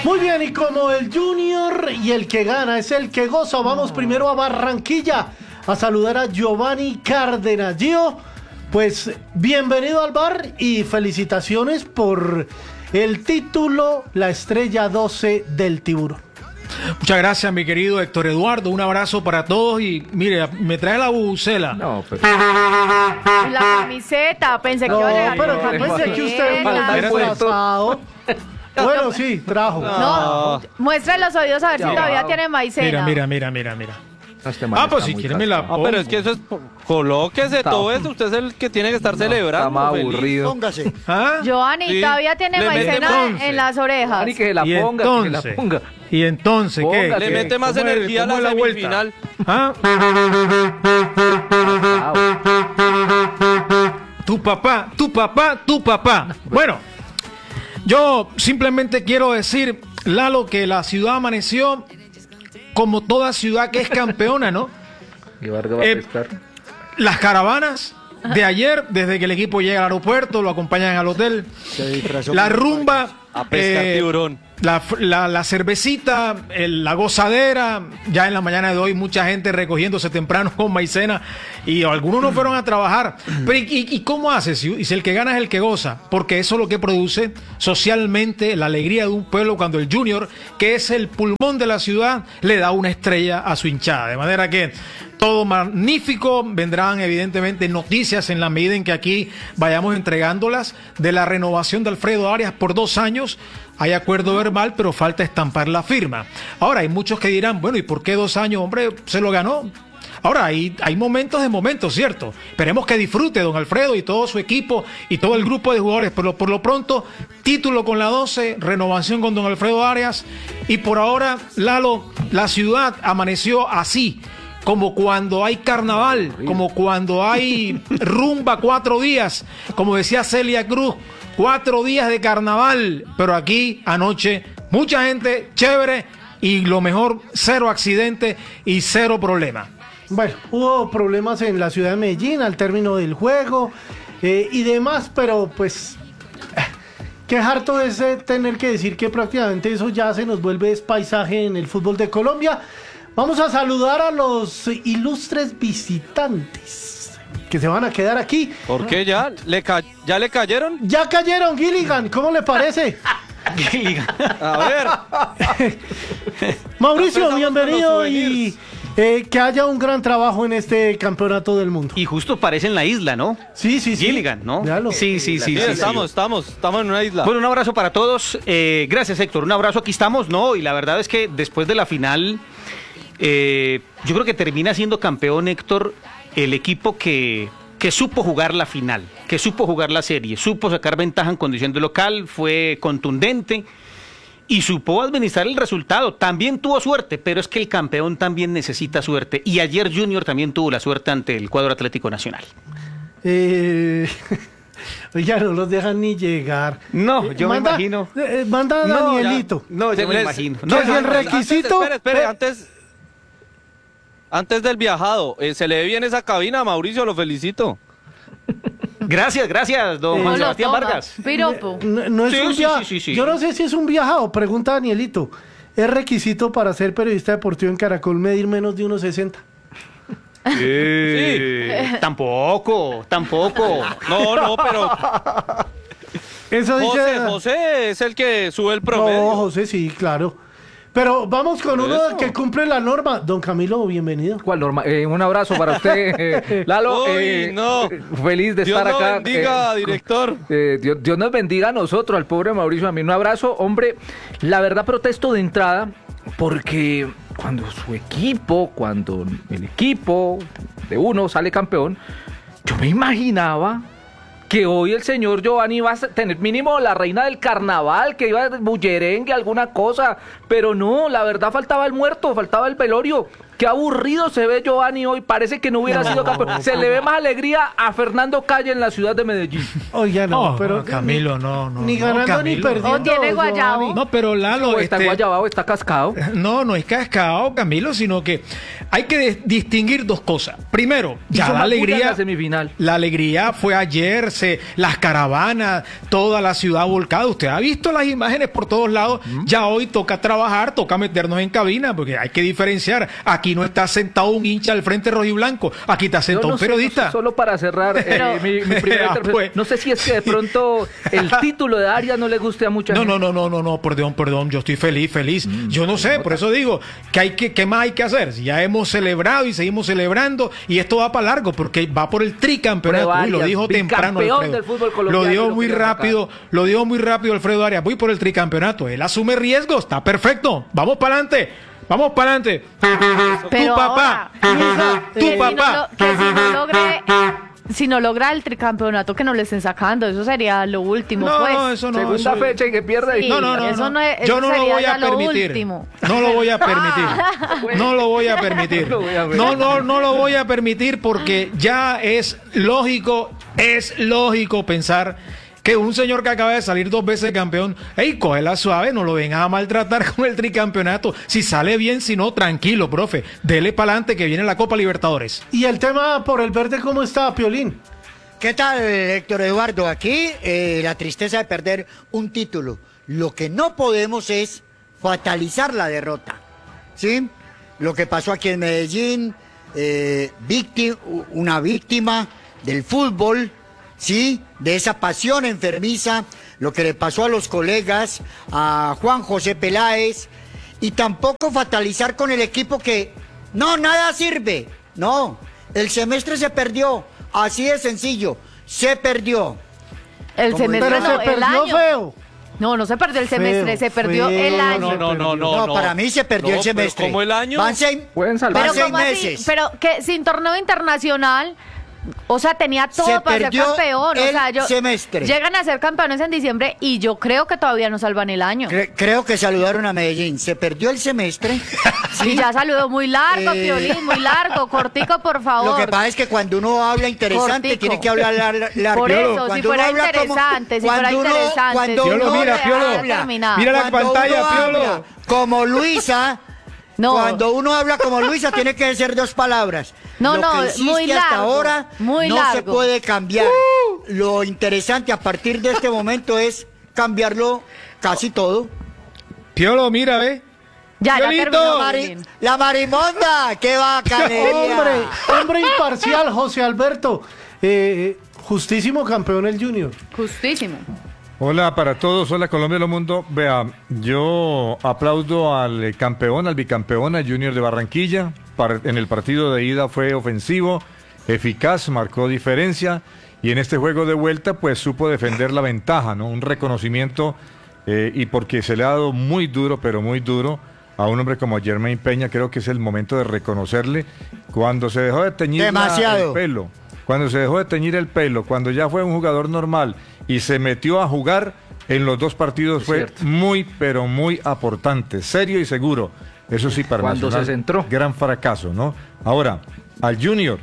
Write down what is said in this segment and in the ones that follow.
Muy bien, y como el Junior y el que gana es el que goza, vamos primero a Barranquilla a saludar a Giovanni Cárdenas. Gio, pues bienvenido al bar y felicitaciones por el título, la estrella 12 del Tiburón. Muchas gracias, mi querido Héctor Eduardo. Un abrazo para todos y mire, me trae la bubucela. No, pero... La camiseta, pensé que iba a llegar. Pero yo pensé que usted Camiseta. me disfrazado. Bueno, sí, trajo. No, muestre los oídos a ver si todavía tiene maicena. Mira. Este man Ah, pues está si muy quieren me la cascado. pongo. Pero es que eso es... Colóquese Está- todo eso. Usted es el que tiene que estar celebrando. Está más feliz. aburrido. Póngase. ¿Ah? Giovanni, Sí. todavía tiene Le mete maicena entonces. en las orejas. Ani, que se la Y ponga, entonces, que se la ponga. ¿y entonces qué? Póngale. Le mete más ¿Cómo es- energía a cómo la es vuelta? semifinal. ¿Ah? Tu papá. Bueno, yo simplemente quiero decir, Lalo, que la ciudad amaneció como toda ciudad que es campeona, ¿no? Y Vargas va a pescar. Las caravanas de ayer, desde que el equipo llega al aeropuerto, lo acompañan al hotel. La rumba, A pescar tiburón. la cervecita, la gozadera. Ya en la mañana de hoy mucha gente recogiéndose temprano con maicena y algunos no fueron a trabajar. Pero ¿y cómo hace? Si el que gana es el que goza, porque eso es lo que produce socialmente la alegría de un pueblo cuando el Junior, que es el pulmón de la ciudad, le da una estrella a su hinchada. De manera que todo magnífico, vendrán evidentemente noticias en la medida en que aquí vayamos entregándolas de la renovación de Alfredo Arias por 2 años. Hay acuerdo verbal, pero falta estampar la firma. Ahora, hay muchos que dirán, bueno, ¿y por qué 2 años? Hombre, se lo ganó. Ahora, hay momentos de momentos, ¿cierto? Esperemos que disfrute don Alfredo y todo su equipo y todo el grupo de jugadores, pero por lo pronto, título con la 12, renovación con don Alfredo Arias, y por ahora, Lalo, la ciudad amaneció así, como cuando hay carnaval, como cuando hay rumba 4 días, como decía Celia Cruz, 4 días de carnaval, pero aquí anoche mucha gente, chévere, y lo mejor, 0 accidentes y 0 problemas. Bueno, hubo problemas en la ciudad de Medellín al término del juego y demás, pero pues qué harto es tener que decir que prácticamente eso ya se nos vuelve paisaje en el fútbol de Colombia. Vamos a saludar a los ilustres visitantes que se van a quedar aquí. ¿Por qué ya? ¿Ya le cayeron? Ya cayeron, Gilligan, ¿cómo le parece? A ver. Mauricio, Empezamos bienvenido con los y souvenirs. que haya un gran trabajo en este campeonato del mundo. Y justo parece en la isla, ¿no? Sí. Gilligan, ¿no? Véalo. Sí. Sí, estamos en una isla. Bueno, un abrazo para todos. Gracias, Héctor. Un abrazo. Aquí estamos, ¿no? Y la verdad es que después de la final, yo creo que termina siendo campeón, Héctor, el equipo que supo jugar la final, que supo jugar la serie, supo sacar ventaja en condición de local, fue contundente y supo administrar el resultado. También tuvo suerte, pero es que el campeón también necesita suerte. Y ayer Junior también tuvo la suerte ante el cuadro Atlético Nacional. Ya no los dejan ni llegar. No, yo me imagino. Manda a No, Danielito. No, yo me Les- imagino. No, es el requisito. Espere, antes del viajado, ¿se le ve bien esa cabina, Mauricio? Lo felicito. Gracias, don Juan No lo Sebastián toma. Vargas. Piropo. No es Sí, un sí, viaje. sí. Yo no sé si es un viajado. Pregunta a Danielito. ¿Es requisito para ser periodista deportivo en Caracol medir menos de 1.60? Sí. Tampoco. No, pero Eso dice. José es el que sube el No, promedio. José, sí, claro. Pero vamos con Por uno eso. que cumple la norma. Don Camilo, bienvenido. ¿Cuál norma? Un abrazo para usted, Lalo. Uy, no. Feliz de Dios estar lo acá. bendiga, director. Dios nos bendiga a nosotros, al pobre Mauricio. A mí un abrazo. Hombre, la verdad protesto de entrada porque cuando el equipo de uno sale campeón, yo me imaginaba que hoy el señor Giovanni iba a tener mínimo la reina del carnaval, que iba a bullerengue, alguna cosa, pero no, la verdad faltaba el muerto, faltaba el velorio. qué aburrido se ve Giovanni hoy, parece que no hubiera sido campeón. Se le ve más alegría a Fernando Calle en la ciudad de Medellín. Oiga, no, No, pero no, Camilo, no. ni ganando ni Camilo, perdiendo. O tiene guayabo. Giovanni. No, pero Lalo, O está guayabado, está cascado. No es cascado, Camilo, sino que hay que distinguir dos cosas. Primero, ya Hizo la más bulla en alegría, la semifinal. la alegría fue ayer, las caravanas, toda la ciudad volcada. Usted ha visto las imágenes por todos lados. Ya hoy toca trabajar, toca meternos en cabina, porque hay que diferenciar. Aquí no está sentado un hincha al frente rojiblanco, aquí está sentado Yo un sé, periodista. solo para cerrar mi primera Ah, intervención. pues. No sé si es que de pronto el título de Arias no le guste a mucha gente. No, perdón, yo estoy feliz. Yo no sé, por eso digo que ¿qué más hay que hacer? Si ya hemos celebrado y seguimos celebrando y esto va para largo porque va por el tricampeonato. Prueba Uy, lo Arias, dijo temprano bicampeón Alfredo. del fútbol colombiano, Lo dijo lo muy quiero rápido, Alfredo Arias. Voy por el tricampeonato. Él asume riesgos, está perfecto. Vamos para adelante. Pero Tu papá. ahora, Tu que papá. si no logra el tricampeonato, que no le estén sacando, eso sería lo último, pues. No, eso no. Segunda eso- fecha y que pierde. Sí. No. Eso no es- Yo eso no lo sería voy a ya lo permitir. último. No lo voy a permitir. No lo voy a permitir. No lo voy a ver. No lo voy a permitir porque ya es lógico pensar que un señor que acaba de salir 2 veces campeón, cógela suave, no lo vengas a maltratar con el tricampeonato. Si sale bien, si no, tranquilo, profe. Dele para adelante que viene la Copa Libertadores. Y el tema por el verde, ¿cómo está, Piolín? ¿Qué tal, Héctor Eduardo? Aquí la tristeza de perder un título. Lo que no podemos es fatalizar la derrota, ¿sí? Lo que pasó aquí en Medellín, una víctima del fútbol, ¿sí? De esa pasión enfermiza, lo que le pasó a los colegas, a Juan José Peláez, y tampoco fatalizar con el equipo que nada sirve. No, el semestre se perdió. Así de sencillo, se perdió. El Como semestre Pero no, se el perdió año. feo. No se perdió el semestre, se perdió feo. el año. No, para mí se perdió el semestre. ¿Cómo el año? Van Pueden salvar. Pero seis ¿cómo así? meses. Pero que sin torneo internacional, o sea, tenía todo Se para ser perdió campeón. O el sea, semestre. llegan a ser campeones en diciembre y yo creo que todavía no salvan el año. Creo que saludaron a Medellín. Se perdió el semestre. Y ya saludó muy largo, Eh, Piolín, muy largo, cortico, por favor. Lo que pasa es que cuando uno habla interesante, Cortico. tiene que hablar largo. Por eso, Cuando si uno fuera habla interesante, si fuera cuando uno- interesante. cuando Piolo, uno mira, Piolo. habla- Terminado. Mira la cuando pantalla, uno Piolo. habla como Luisa, No. cuando uno habla como Luisa, tiene que ser 2 palabras. No, Lo no, que hiciste muy hasta largo, ahora muy no se largo. puede cambiar. Lo interesante a partir de este momento es cambiarlo casi todo. Piolo, mira, ve. Ya Piolito. terminó. Mari- Piolín. la marimonda, qué bacanería. Hombre imparcial, José Alberto. Justísimo campeón el Junior. Justísimo. Hola para todos, hola Colombia, hola mundo. Vea, yo aplaudo al campeón, al bicampeón, al Junior de Barranquilla. En el partido de ida fue ofensivo, eficaz, marcó diferencia y en este juego de vuelta pues supo defender la ventaja, ¿no? Un reconocimiento y porque se le ha dado muy duro, pero muy duro a un hombre como Jermaine Peña, creo que es el momento de reconocerle cuando se dejó de teñir Demasiado. el pelo. Cuando se dejó de teñir el pelo, cuando ya fue un jugador normal y se metió a jugar en los 2 partidos, fue cierto. muy, pero muy aportante, serio y seguro. Eso sí, para Cuando Nacional, se centró. gran fracaso, ¿no? Ahora, el Junior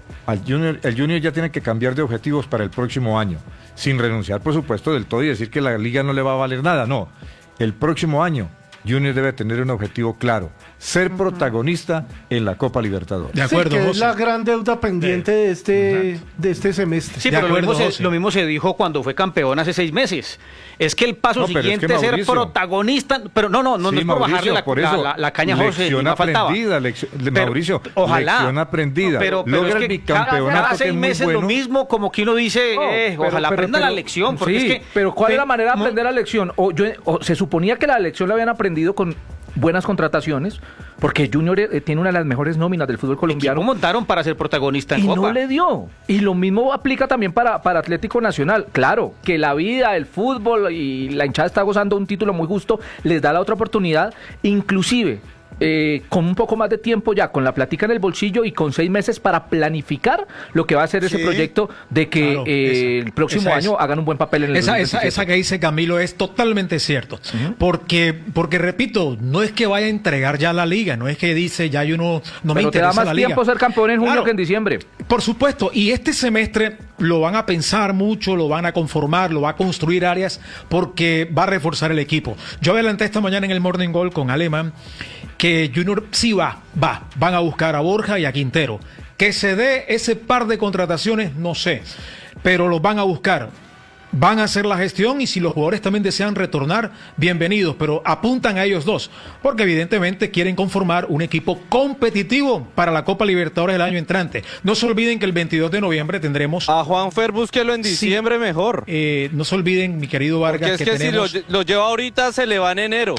ya tiene que cambiar de objetivos para el próximo año, sin renunciar, por supuesto, del todo y decir que la liga no le va a valer nada, no. El próximo año, Junior debe tener un objetivo claro, ser protagonista en la Copa Libertadores. De acuerdo, Sí, que es José. la gran deuda pendiente de este semestre. Sí, De pero acuerdo, José. lo mismo se dijo cuando fue campeón hace 6 meses. Es que el paso No, pero es siguiente que es ser Mauricio- protagonista. Pero no Sí, es por bajarle por eso, la caña a José. lección no faltaba. aprendida, Pero, Mauricio, ojalá. lección aprendida. Pero Logra es el que bicampeonato, cada que 6 es muy meses bueno. lo mismo, como que uno dice, ojalá aprenda la lección. Porque sí, es que, pero ¿cuál es la manera de aprender la lección? O se suponía que la lección la habían aprendido con buenas contrataciones, porque Junior tiene una de las mejores nóminas del fútbol colombiano. ¿Cómo montaron para ser protagonista en Y Copa? no le dio. Y lo mismo aplica también para Atlético Nacional. Claro, que la vida, el fútbol y la hinchada está gozando un título muy justo, les da la otra oportunidad. Inclusive, con un poco más de tiempo ya, con la plática en el bolsillo y con 6 meses para planificar lo que va a ser ese proyecto de que Claro, el próximo año hagan un buen papel en el Esa 2027. que dice Camilo es totalmente cierto. Porque repito, no es que vaya a entregar ya la liga, no es que dice ya yo no me Pero te da interesa más la liga. tiempo ser campeón en junio Claro, que en diciembre. Por supuesto, y este semestre lo van a pensar mucho, lo van a conformar, lo va a construir áreas porque va a reforzar el equipo. Yo adelanté esta mañana en el Morning Goal con Alemán que Junior sí van a buscar a Borja y a Quintero. Que se dé ese par de contrataciones, no sé, pero los van a buscar. Van a hacer la gestión y si los jugadores también desean retornar, bienvenidos, pero apuntan a ellos dos, porque evidentemente quieren conformar un equipo competitivo para la Copa Libertadores del año entrante. No se olviden que el 22 de noviembre tendremos... A Juanfer búsquelo en diciembre mejor. no se olviden, mi querido Vargas, Porque es que tenemos... si lo lleva ahorita se le va en enero.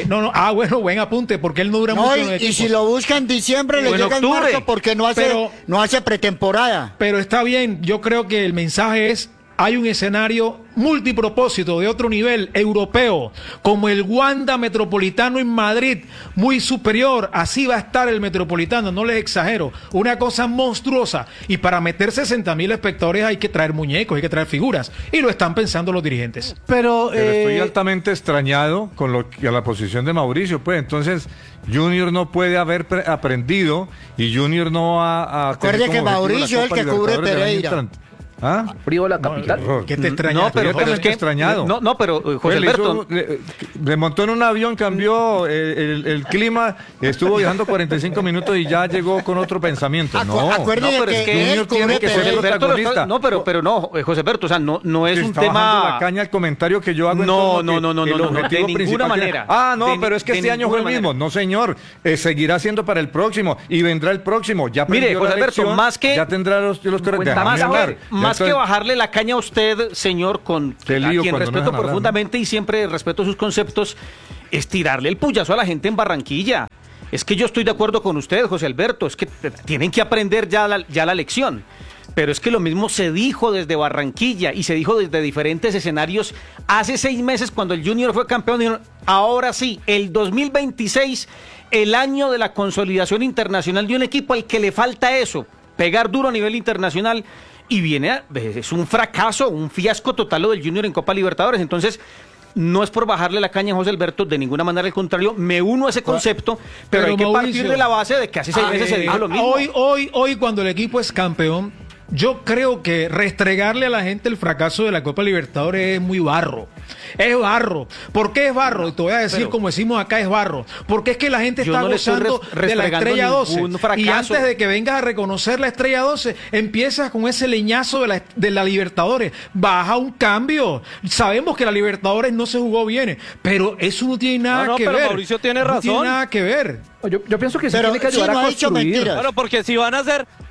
Bueno, buen apunte, porque él no dura mucho en los y equipos. si lo busca en diciembre, le O en llega en octubre. marzo porque no hace pretemporada. Pero está bien, yo creo que el mensaje es, hay un escenario multipropósito de otro nivel europeo, como el Wanda Metropolitano en Madrid, muy superior, así va a estar el Metropolitano, no les exagero, una cosa monstruosa, y para meter 60.000 espectadores hay que traer muñecos, hay que traer figuras, y lo están pensando los dirigentes. Pero, Pero estoy altamente extrañado con a la posición de Mauricio, pues entonces Junior no puede haber aprendido y Junior no va a Acuerde tener que como objetivo Mauricio la es el que Copa cubre Libertadores del año Pereira. entrante. ¿Ah? Frío de la capital. ¿Qué te extraña? No, pero Fíjate, es que extrañado. pero José Pues Alberto, le montó en un avión, cambió el clima, estuvo viajando 45 minutos y ya llegó con otro pensamiento. No, Acuérdese no, pero es que él Junior tiene cubre que ser Pereira. el protagonista. no, pero no, José Alberto, o sea, no es que un está bajando tema. la caña el comentario que yo hago. en No, torno a no, que el de objetivo ninguna principal manera. pero es que De este año fue el ninguna mismo. manera. No, señor, seguirá siendo para el próximo y vendrá el próximo. Ya Mire, aprendió José la Alberto, lección, más que- ya tendrá los Más, hablar. más que Entonces, bajarle la caña a usted, señor, Qué a lío quien cuando no respeto dejan hablar, profundamente y siempre respeto sus conceptos, es tirarle el puyazo a la gente en Barranquilla. Es que yo estoy de acuerdo con usted, José Alberto, es que tienen que aprender ya la lección. Pero es que lo mismo se dijo desde Barranquilla y se dijo desde diferentes escenarios hace 6 meses cuando el Junior fue campeón. Dijeron, ahora sí, el 2026, el año de la consolidación internacional de un equipo al que le falta eso, pegar duro a nivel internacional. Y es un fracaso, un fiasco total lo del Junior en Copa Libertadores. Entonces, no es por bajarle la caña a José Alberto, de ninguna manera, al contrario, me uno a ese concepto, pero hay que Mauricio, partir de la base de que hace 6 meses se dijo lo mismo. Hoy cuando el equipo es campeón, yo creo que restregarle a la gente el fracaso de la Copa Libertadores es muy barro. Es barro. ¿Por qué es barro? Y te voy a decir, como decimos acá, es barro. Porque es que la gente Yo está no le estoy gozando de la restregando estrella 12. ningún fracaso. Y antes de que vengas a reconocer la estrella 12, empiezas con ese leñazo de la Libertadores. Baja un cambio. Sabemos que la Libertadores no se jugó bien, pero eso no tiene nada No, que pero ver. Mauricio tiene No tiene razón. nada que ver. Yo pienso que se Pero tiene que sí, ayudar no a ha dicho construir. mentiras. Claro, porque si van a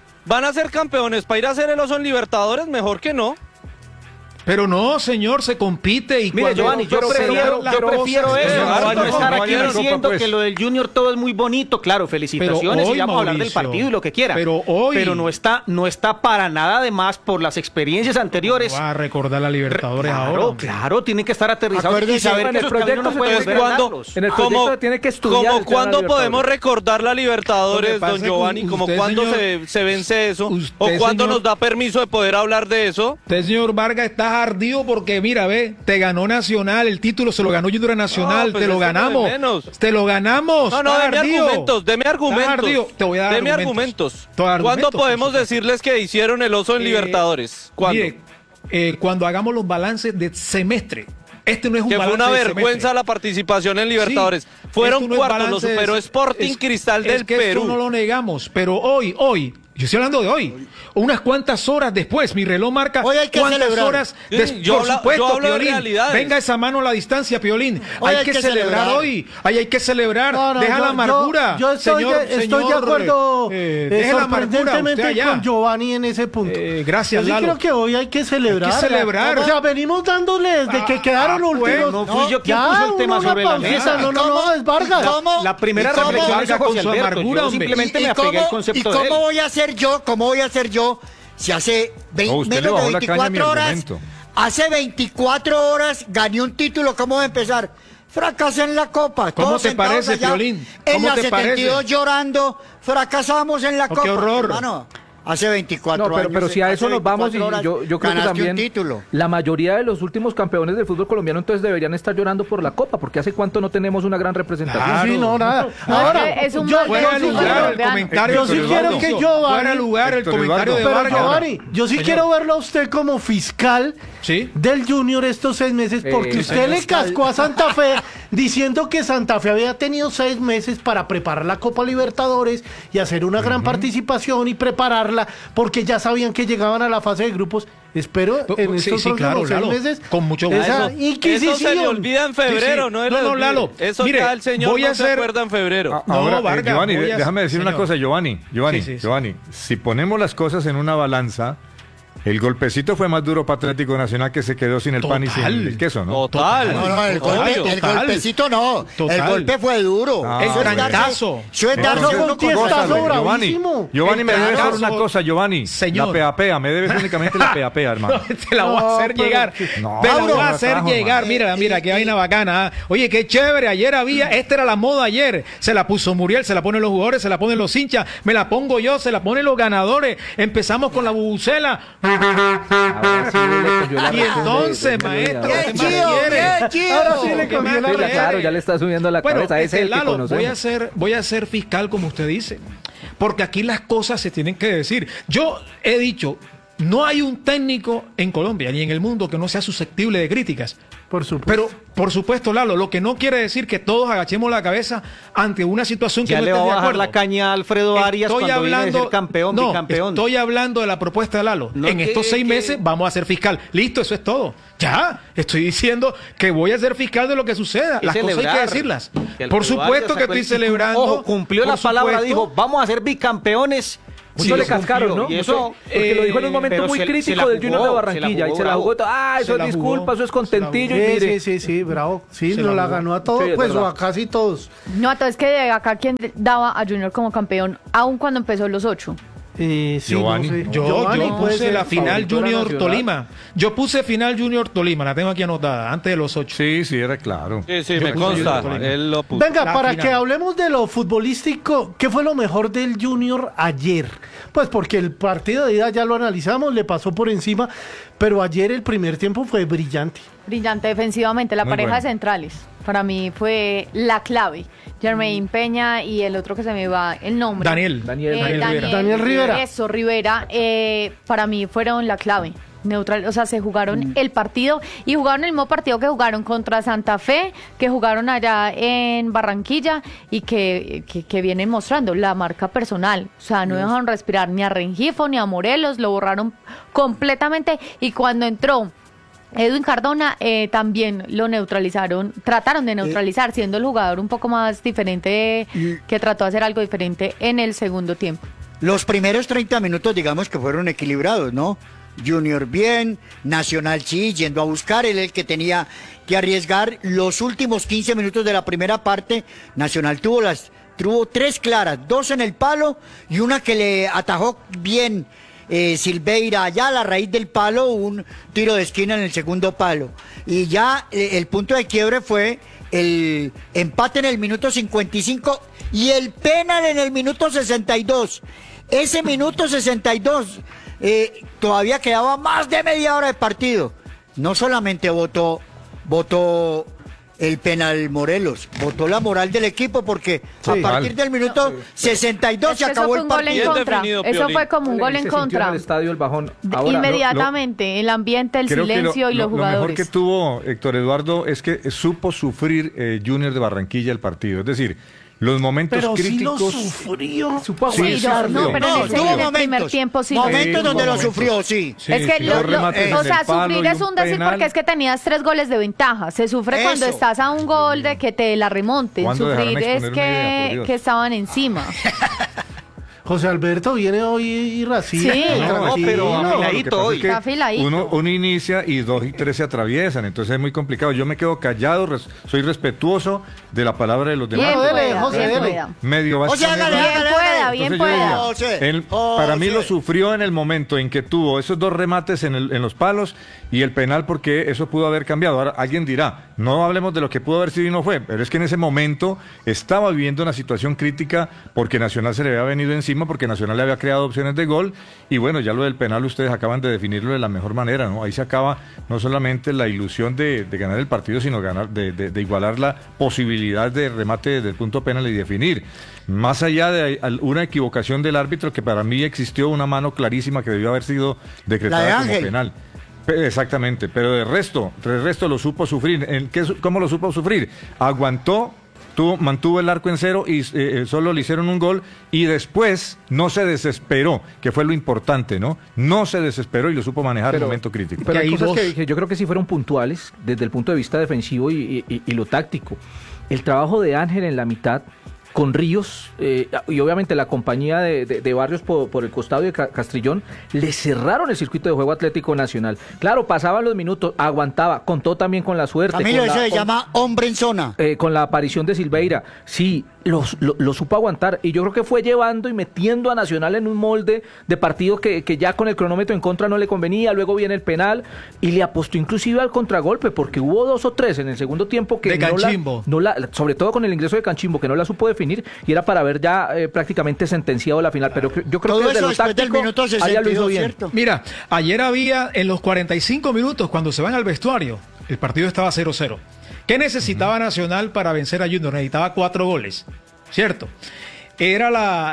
ser campeones para ir a hacer el oso en Libertadores, mejor que no. Pero no, señor, se compite y Mire, cuando- Giovanni, yo pero se prefiero dan las eso, cosas. no estar aquí vayan a Copa, diciendo pues. que lo del Junior todo es muy bonito, claro, felicitaciones, Pero hoy, y vamos a hablar del Mauricio, partido y lo que quiera. pero hoy- Pero no está para nada de más por las experiencias anteriores. Va a recordar la Libertadores Claro, ahora. claro, tienen que estar aterrizados y Acuérdese, saber en que el esos proyecto caminos no se pueden puede volver a ¿Cuándo? andarlos. En el proyecto Como- tiene que estudiar el tema de ¿Cuándo la podemos Libertadores. recordar la Lo Libertadores, que pasa don es que Giovanni? ¿Como usted, cuándo señor- se vence eso? Usted, ¿O cuándo señor- nos da permiso de poder hablar de eso? Usted, señor Vargas, está ardido porque, mira, ve, te ganó Nacional, el título se lo ganó Junior a Nacional, No, pues te lo eso no es ganamos. menos. Te lo ganamos. No, Estás deme ardido. argumentos, deme Estás argumentos. ardido. Te voy a dar Deme argumentos. argumentos. Te voy a dar ¿Cuándo argumentos, podemos por supuesto. decirles que hicieron el oso en Libertadores? ¿Cuándo? Mire, cuando hagamos los balances de semestre. Este no es un Que fue balance una de vergüenza semestre. la participación en Libertadores. Sí, Fueron esto no es cuartos, lo balance de- superó Sporting Cristal es del que Perú. Eso no lo negamos, pero hoy, yo estoy hablando de hoy, unas cuantas horas después, mi reloj marca Hoy hay que cuántas celebrar. horas Sí, después. yo Por hablo supuesto, de Piolín, realidades. venga esa mano a la distancia, Piolín. Hoy Hay que celebrar hoy, hay que celebrar. No, no, Deja yo- la amargura. Yo estoy, estoy de acuerdo deja la amargura usted sorprendentemente allá. con Giovanni en ese punto. Gracias, Yo sí Lalo. creo que hoy hay que celebrar. Hay que celebrar. O sea, venimos dándole desde que quedaron últimos. bueno, no fui yo quien puso el tema sobre la mesa. No, es Vargas. La primera ¿Y cómo? reflexión hizo Vargas con José su Alberto. amargura, Yo hombre. simplemente me apegué al concepto de él. ¿Cómo voy a hacer yo? Si hace No, usted le menos de bajó la caña a mi 24 horas, argumento. hace 24 horas gané un título, ¿cómo voy a empezar? fracasé en la Copa. ¿Cómo Todos te sentados parece, allá Piolín? En ¿Cómo la te 72 parece? llorando, fracasamos en la Oh, Copa. qué horror. Hermano, hace 24 No, años. pero si a eso hace nos vamos, y 24 horas yo creo que ganaste también un título. la mayoría de los últimos campeones del fútbol colombiano entonces deberían estar llorando por la Copa, porque hace cuánto no tenemos una gran representación. Claro. Sí, no, nada. No, Ahora, es un yo, mal Fuera de del fútbol lugar el colombiano. comentario. Yo sí Héctor quiero Eduardo. que Giovanni- Fuera de lugar el Héctor comentario de Eduardo. pero Vargas. Giovanni, yo sí Señor. quiero verlo a usted como fiscal Sí. del Junior estos 6 meses, porque usted señor. le cascó a Santa Fe diciendo que Santa Fe había tenido 6 meses para preparar la Copa Libertadores y hacer una gran participación y prepararla, porque ya sabían que llegaban a la fase de grupos. Espero en Sí, estos sí, claro, próximos 6 Lalo, meses con mucho esa gusto. inquisición. Eso se le olvida en febrero, Sí, sí. no se No, le no, olvide. Lalo, Eso mire, ya el señor voy a no se hacer- acuerda en febrero. No, Ahora, Vargas, Giovanni, voy a- déjame decir una señor. cosa, Giovanni. Sí, sí. Giovanni, si ponemos las cosas en una balanza, el golpecito fue más duro para Atlético Nacional, que se quedó sin el pan y sin Total. el queso, ¿no? Total. No, no, el Obvio. golpecito no. Total. El golpe fue duro. Ah, El Eso es darse- trancazo. Eso es darse Entonces, uno un con tiestazo cosas. bravísimo. Giovanni, me debes trancazo. una cosa, Giovanni. Señor. La PAPEA, me debes únicamente la PAPEA, hermano. No, te la voy a No, hacer pero- llegar. No, Te la Mauro, voy a me hacer trajo, llegar. hermano. Mira, qué vaina bacana. ¿Ah? Oye, qué chévere. Ayer había, esta era la moda ayer. Se la puso Muriel, se la ponen los jugadores, se la ponen los hinchas, me la pongo yo, se la ponen los ganadores. Empezamos con la bubucela. Ahora sí le cogió la Y razón entonces, de maestro, Melodía. ¿qué Bien, más Gio, quiere? bien, Gio. Ahora sí le ¿Qué cogió más la Sí, quiere? claro, ya le está subiendo la Bueno, cabeza. Ese es el que Lalo, conocemos. voy a ser fiscal, como usted dice, porque aquí las cosas se tienen que decir. Yo he dicho, no hay un técnico en Colombia ni en el mundo que no sea susceptible de críticas. Por supuesto. Pero, por supuesto, Lalo, lo que no quiere decir que todos agachemos la cabeza ante una situación que Ya no le va estés a de bajar acuerdo. la caña a Alfredo Arias cuando viene de ser campeón, no, bicampeón. estoy hablando de la propuesta de Lalo. No, en que- estos 6 que- meses vamos a ser fiscal. Listo, eso es todo. Ya, estoy diciendo que voy a ser fiscal de lo que suceda. Las cosas hay que decirlas. Que Alfredo Por supuesto Arias que sacó estoy el título. celebrando. Ojo, cumplió por la palabra, supuesto. dijo, vamos a ser bicampeones. Mucho Sí, le cascaron, ¿no? Y eso, Porque lo dijo en un momento pero muy se la crítico del Junior de jugó, Barranquilla. Y se la bravo. jugó. Ah, eso Se es la jugó, disculpa, eso es se la contentillo. Y Sí, mire. sí, bravo. Sí, Se nos la la jugó. ganó a todos, Sí, es pues, o verdad. a casi todos. No, entonces que acá quien daba a Junior como campeón, aun cuando empezó los 8. Sí, Giovanni. no sé. Yo Giovanni puede puse ser la final favorito de la Junior Nacional. Tolima. Yo puse final Junior Tolima, la tengo aquí anotada, antes de los 8. Sí, sí, era claro. Sí, sí, Yo me puse consta. Junior. Él lo puso. Venga, La para final. que hablemos de lo futbolístico, ¿qué fue lo mejor del Junior ayer? Pues porque el partido de ida ya lo analizamos, le pasó por encima, pero ayer el primer tiempo fue brillante. Brillante defensivamente, la Muy pareja bueno. de centrales. Para mí fue la clave. Jermaine Peña y el otro que se me va el nombre. Daniel Rivera. Daniel Rivera. Eso, Rivera. Para mí fueron la clave. Neutral, o sea, se jugaron el partido y jugaron el mismo partido que jugaron contra Santa Fe, que jugaron allá en Barranquilla y que vienen mostrando la marca personal. O sea, no dejaron respirar ni a Rengifo ni a Morelos, lo borraron completamente y cuando entró Edwin Cardona también lo neutralizaron, trataron de neutralizar, siendo el jugador un poco más diferente, que trató de hacer algo diferente en el segundo tiempo. Los primeros 30 minutos, digamos que fueron equilibrados, ¿no? Junior bien, Nacional sí, yendo a buscar, él el que tenía que arriesgar. Los últimos 15 minutos de la primera parte, Nacional tuvo 3 claras, 2 en el palo y una que le atajó bien Silveira allá a la raíz del palo, un tiro de esquina en el segundo palo. Y ya el punto de quiebre fue el empate en el minuto 55 y el penal en el minuto 62. Ese minuto 62 todavía quedaba más de media hora de partido. No solamente votó el penal Morelos, votó la moral del equipo porque Sí. a partir del minuto 62 Es se que eso acabó fue el un gol en partido. Bien contra. definido, Eso Piolín. fue como un gol Se en sintió contra. en el estadio el bajón. Ahora, Inmediatamente, el ambiente, el Creo que silencio y los lo mejor jugadores. que tuvo Héctor Eduardo es que supo sufrir Junior de Barranquilla el partido. Es decir, los momentos Pero sí lo críticos. sufrió. Supo Sí, aguantar, no, pero No, en tuvo el primer momentos, tiempo sí. momentos donde lo momentos. sufrió, sí. Sí, Es que sí, lo- dos lo- remates en o el sea, palo sufrir y es un decir penal. porque es que tenías 3 goles de ventaja. Se sufre cuando Eso. estás a un gol de que te la remonten. ¿Cuándo dejarán Sufrir es exponer una idea, por que, Dios? que estaban encima. José Alberto viene hoy irascible. Sí. No, tranquilo. pero Lo que afiladito pasa hoy. es que Está afiladito. uno inicia y 2 y 3 se atraviesan, entonces es muy complicado. Yo me quedo callado, soy respetuoso de la palabra de los demás. Bien dele, pueda, José, bien dele. pueda. Medio va a O sea, exponer hágale, una- Bien pueda, pueda, bien Entonces yo pueda. diría, para mí lo sufrió en el momento en que tuvo esos dos remates en los palos y el penal, porque eso pudo haber cambiado. Ahora alguien dirá, no hablemos de lo que pudo haber sido y no fue, pero es que en ese momento estaba viviendo una situación crítica porque Nacional se le había venido encima, porque Nacional le había creado opciones de gol y bueno, ya lo del penal ustedes acaban de definirlo de la mejor manera, ¿no? Ahí se acaba no solamente la ilusión de ganar el partido, sino de igualar la posibilidad de remate desde el punto penal y definir. Más allá de una equivocación del árbitro, que para mí existió una mano clarísima que debió haber sido decretada como penal. Exactamente, pero de resto lo supo sufrir. ¿Cómo lo supo sufrir? Aguantó, mantuvo el arco en cero y solo le hicieron un gol y después no se desesperó, que fue lo importante, ¿no? No se desesperó y lo supo manejar en el momento crítico. Pero hay cosas que yo creo que sí fueron puntuales desde el punto de vista defensivo y lo táctico. El trabajo de Ángel en la mitad con Ríos y obviamente la compañía de Barrios por el costado de Castrillón, le cerraron el circuito de juego Atlético Nacional. Claro, pasaban los minutos, aguantaba, contó también con la suerte. Camilo, eso se llama hombre en zona. Con la aparición de Silveira, sí, lo supo aguantar y yo creo que fue llevando y metiendo a Nacional en un molde de partido que ya con el cronómetro en contra no le convenía, luego viene el penal y le apostó inclusive al contragolpe porque hubo 2 o 3 en el segundo tiempo que de Canchimbo. Sobre todo con el ingreso de Canchimbo que no la supo definir y era para haber ya prácticamente sentenciado la final, pero yo creo todo que desde lo táctico allá lo hizo bien. ¿Cierto? Mira, ayer había en los 45 minutos cuando se van al vestuario, el partido estaba 0-0. ¿Qué necesitaba Nacional para vencer a Junior? Necesitaba 4 goles, ¿cierto? Era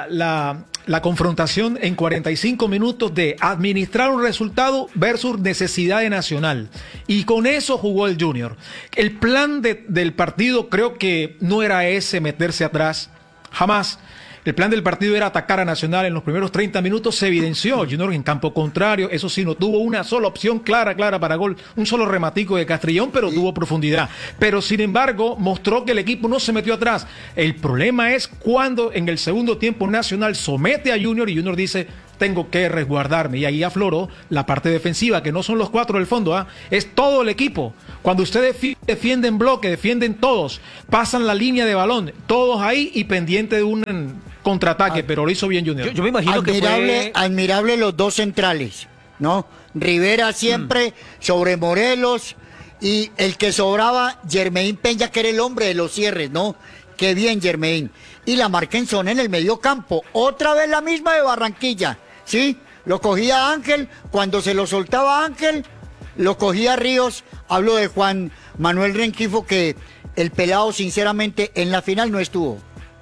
la confrontación en 45 minutos de administrar un resultado versus necesidad de Nacional. Y con eso jugó el Junior. El plan del partido creo que no era ese, meterse atrás, jamás. El plan del partido era atacar a Nacional en los primeros 30 minutos, se evidenció. Junior en campo contrario, eso sí, no tuvo una sola opción clara para gol, un solo rematico de Castrillón, pero tuvo profundidad. Pero sin embargo, mostró que el equipo no se metió atrás. El problema es cuando en el segundo tiempo Nacional somete a Junior y Junior dice, tengo que resguardarme, y ahí afloró la parte defensiva, que no son los 4 del fondo, es todo el equipo. Cuando ustedes defienden en bloque, defienden todos, pasan la línea de balón, todos ahí y pendiente de un contraataque, pero lo hizo bien Junior. Yo me imagino que fue... Admirable los 2 centrales, ¿no? Rivera siempre sobre Morelos y el que sobraba, Germain Peña, que era el hombre de los cierres, ¿no? Qué bien, Germain. Y la marca en zona en el medio campo, otra vez la misma de Barranquilla, ¿sí? Lo cogía Ángel, cuando se lo soltaba Ángel, lo cogía Ríos. Hablo de Juan Manuel Renquifo, que el pelado sinceramente en la final no estuvo.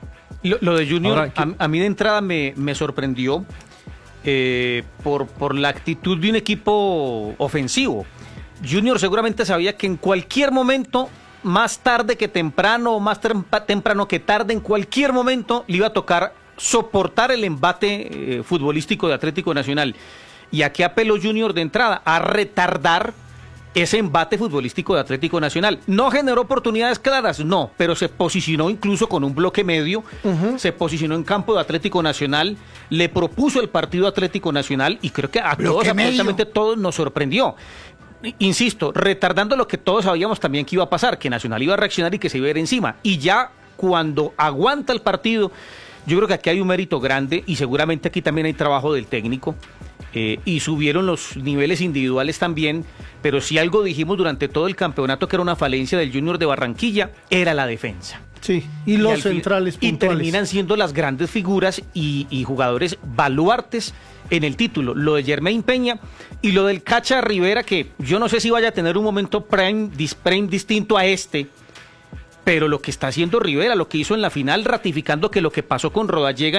Lo de Junior, ahora, a mí de entrada me sorprendió por la actitud de un equipo ofensivo. Junior seguramente sabía que en cualquier momento, más tarde que temprano, o más temprano que tarde, en cualquier momento le iba a tocar soportar el embate futbolístico de Atlético Nacional. ¿Y a qué apeló Junior de entrada? A retardar ese embate futbolístico de Atlético Nacional. No generó oportunidades claras, no, pero se posicionó incluso con un bloque medio, se posicionó en campo de Atlético Nacional, le propuso el partido Atlético Nacional y creo que a todos, absolutamente todos nos sorprendió. Insisto, retardando lo que todos sabíamos también que iba a pasar, que Nacional iba a reaccionar y que se iba a ir encima. Y ya cuando aguanta el partido, yo creo que aquí hay un mérito grande y seguramente aquí también hay trabajo del técnico. Y subieron los niveles individuales también, pero si algo dijimos durante todo el campeonato que era una falencia del Junior de Barranquilla, era la defensa. Sí, y los centrales puntuales. Y terminan siendo las grandes figuras y jugadores baluartes en el título. Lo de Germain Peña y lo del Cacha Rivera, que yo no sé si vaya a tener un momento prime distinto a este, pero lo que está haciendo Rivera, lo que hizo en la final, ratificando que lo que pasó con Rodallega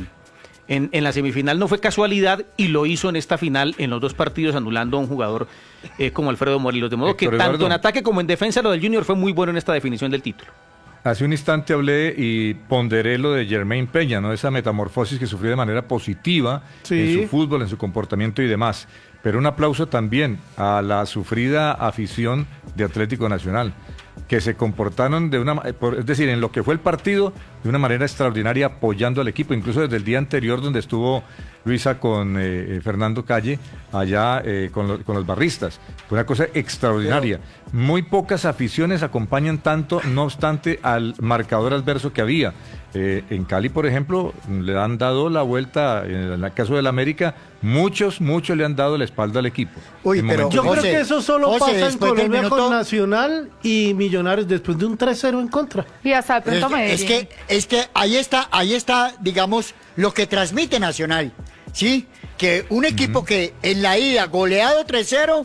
en la semifinal no fue casualidad y lo hizo en esta final en los 2 partidos anulando a un jugador como Alfredo Morelos. De modo que tanto en ataque como en defensa lo del Junior fue muy bueno en esta definición del título. Hace un instante hablé y ponderé lo de Germain Peña, ¿no? Esa metamorfosis que sufrió de manera positiva en su fútbol, en su comportamiento y demás. Pero un aplauso también a la sufrida afición de Atlético Nacional, que se comportaron es decir, en lo que fue el partido, de una manera extraordinaria apoyando al equipo, incluso desde el día anterior donde estuvo Luisa, con Fernando Calle, allá con los barristas. Fue una cosa extraordinaria. Muy pocas aficiones acompañan tanto, no obstante, al marcador adverso que había. En Cali, por ejemplo, le han dado la vuelta, en el caso del América, muchos le han dado la espalda al equipo. Uy, pero Yo José, creo que eso solo José, pasa en después del Colombia minuto- con Nacional y Millonarios después de un 3-0 en contra. Y hasta de pronto Es Medellín. que ahí está, digamos, lo que transmite Nacional, ¿sí? Que un equipo que en la ida goleado 3-0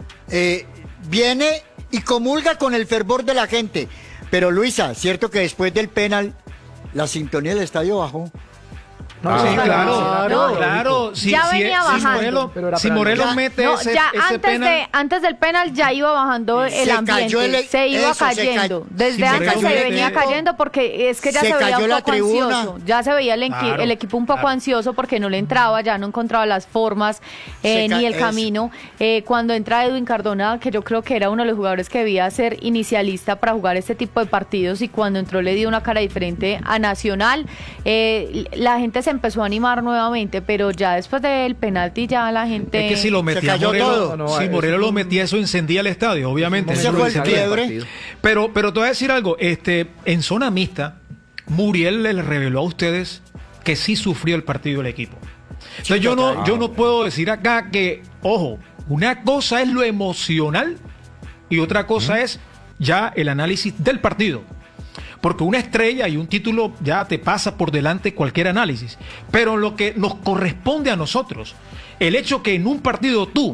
viene y comulga con el fervor de la gente. Pero Luisa, cierto que después del penal la sintonía del estadio bajó. No, Sí, claro. claro. Ya venía bajando. Pero era Si penal. Morelos Ya, mete No, ese, ya ese penal. antes del penal ya iba bajando el Se ambiente, cayó se iba eso, se cayendo. cayó. Desde Sí, antes Morelos se mete- venía cayendo porque es que ya Se se veía cayó un la poco tribuna. ansioso. Ya se veía Claro, el equipo un poco claro. ansioso porque no le entraba, ya no encontraba las formas ni el eso. camino. Cuando entra Edwin Cardona, que yo creo que era uno de los jugadores que debía ser inicialista para jugar este tipo de partidos, y cuando entró le dio una cara diferente a Nacional. La gente se empezó a animar nuevamente, pero ya después del penalti ya la gente... Es que si lo metía cayó Morelos, todo. No, si eso Morelos fue lo un- metía, eso encendía el estadio, obviamente. Ese Eso fue lo el encendía. quiebre. Pero te voy a decir algo, en zona mixta, Muriel le reveló a ustedes que sí sufrió el partido el equipo. Entonces yo no puedo decir acá que, ojo, una cosa es lo emocional y otra cosa es ya el análisis del partido. Porque una estrella y un título ya te pasa por delante cualquier análisis. Pero lo que nos corresponde a nosotros, el hecho que en un partido tú,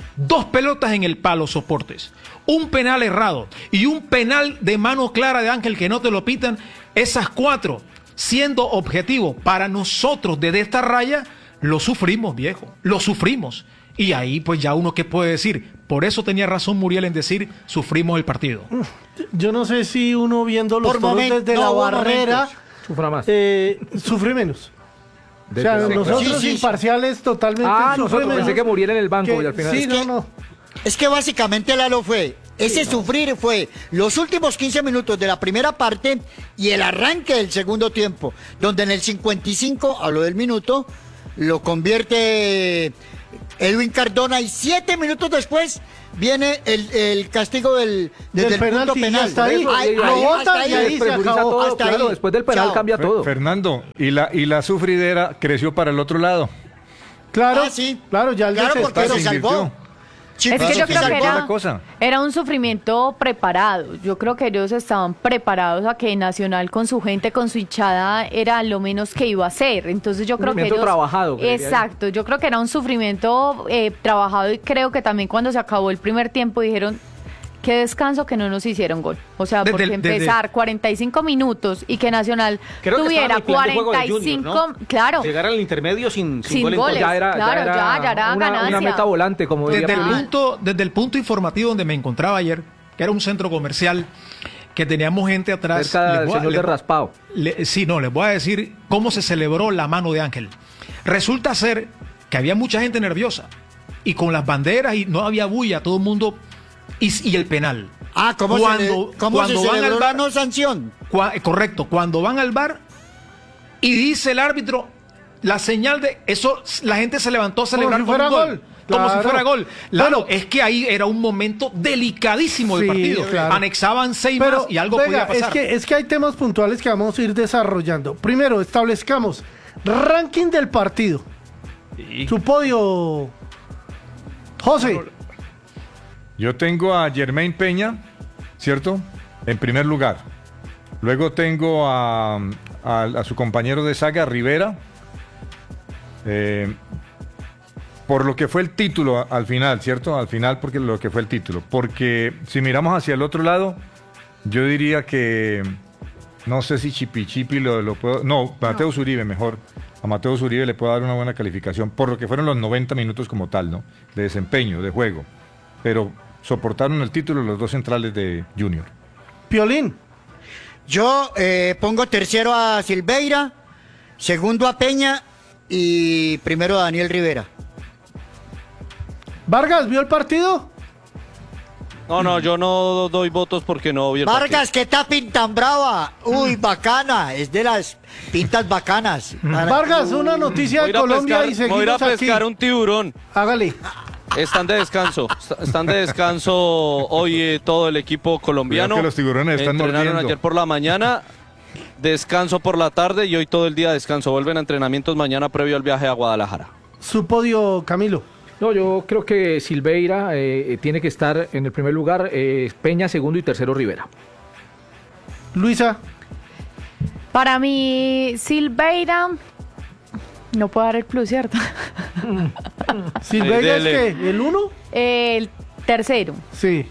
2 pelotas en el palo soportes, un penal errado y un penal de mano clara de Ángel que no te lo pitan, esas 4, siendo objetivo para nosotros desde esta raya, lo sufrimos, viejo, lo sufrimos. Y ahí pues ya uno qué puede decir. Por eso tenía razón Muriel en decir, sufrimos el partido. Yo no sé si uno viendo los Por toros momentos, desde no, la hubo barrera momentos. Sufra más. sufre menos. O Desde sea, la- nosotros Sí, sí. imparciales totalmente Ah, sufre nosotros menos. pensé que muriera en el banco y al final. Sí, Es que- no. Es que básicamente Lalo ese sufrir fue los últimos 15 minutos de la primera parte y el arranque del segundo tiempo, donde en el 55, hablo del minuto, lo convierte Edwin Cardona y 7 minutos después viene el castigo del punto penalti, y penal. hasta ahí. Ahí, Lo ahí, botan hasta y ahí. ahí se Preferiza acabó. todo, Hasta claro, ahí. después del penal Chao. cambia todo. Fernando, y la sufridera creció para el otro lado. Claro, Ah, sí. claro, ya el Claro, porque desespero. se salvó. Sí, Es que pero yo se creo que salvó. la cosa. era un sufrimiento preparado. Yo creo que ellos estaban preparados a que Nacional con su gente, con su hinchada, era lo menos que iba a hacer. Entonces yo creo que Sufrimiento ellos... trabajado, creería yo. Exacto, yo creo que era un sufrimiento trabajado, y creo que también cuando se acabó el primer tiempo dijeron... Qué descanso que no nos hicieron gol. O sea, Desde porque el- desde- empezar 45 minutos y que Nacional Creo que tuviera estaba en el plan de juego del 45... Junior, ¿no? Claro, Llegar al intermedio sin Sin gol en goles. contra. Ya era, Claro, ya era una ganancia. meta volante, como diría Desde Piolín. desde el punto informativo donde me encontraba ayer, que era un centro comercial, que teníamos gente atrás. Cerca del les voy a- señor les de voy- Raspao. Sí, no, les voy a decir cómo se celebró la mano de Ángel. Resulta ser que había mucha gente nerviosa y con las banderas y no había bulla, todo el mundo. Y el penal. Ah, ¿cómo Cuando- se cuando van celebró al la bar- no sanción? Correcto, cuando van al bar y dice el árbitro la señal de eso, la gente se levantó a celebrar si con fuera un gol. gol. Como si Claro. fuera gol. Claro, Pero- es que ahí era un momento delicadísimo del Sí, partido. claro. Anexaban 6 Pero, más y algo venga, podía pasar. es que hay temas puntuales que vamos a ir desarrollando. Primero, establezcamos ranking del partido. Su podio, José. Yo tengo a Germain Peña, ¿cierto? En primer lugar. Luego tengo a su compañero de saga, Rivera. Por lo que fue el título al final, ¿cierto? Al final, porque lo que fue el título. Porque si miramos hacia el otro lado, yo diría que no sé si Chipi lo puedo. No, Mateus Uribe mejor. A Mateus Uribe le puedo dar una buena calificación por lo que fueron los 90 minutos como tal, ¿no? De desempeño, de juego. Pero soportaron el título los dos centrales de Junior. Piolín. Yo pongo tercero a Silveira, segundo a Peña y primero a Daniel Rivera. Vargas, ¿vio el partido? No, yo no doy votos porque no vi el Vargas, ¿qué tapin tan brava? Uy, bacana, es de las pintas bacanas. Vargas, una noticia de Colombia y voy a ir a seguimos aquí. pescar un tiburón. Hágale. Están de descanso. Están de descanso hoy todo el equipo colombiano. Cuidado que los tiburones están Entrenaron mordiendo. ayer por la mañana. Descanso por la tarde y hoy todo el día descanso. Vuelven a entrenamientos mañana previo al viaje a Guadalajara. Su podio, Camilo. No, yo creo que Silveira tiene que estar en el primer lugar, Peña segundo y tercero Rivera. Luisa. Para mí, Silveira, no puedo dar el plus, ¿cierto? Silveira es dele. que el 1. El tercero. Sí.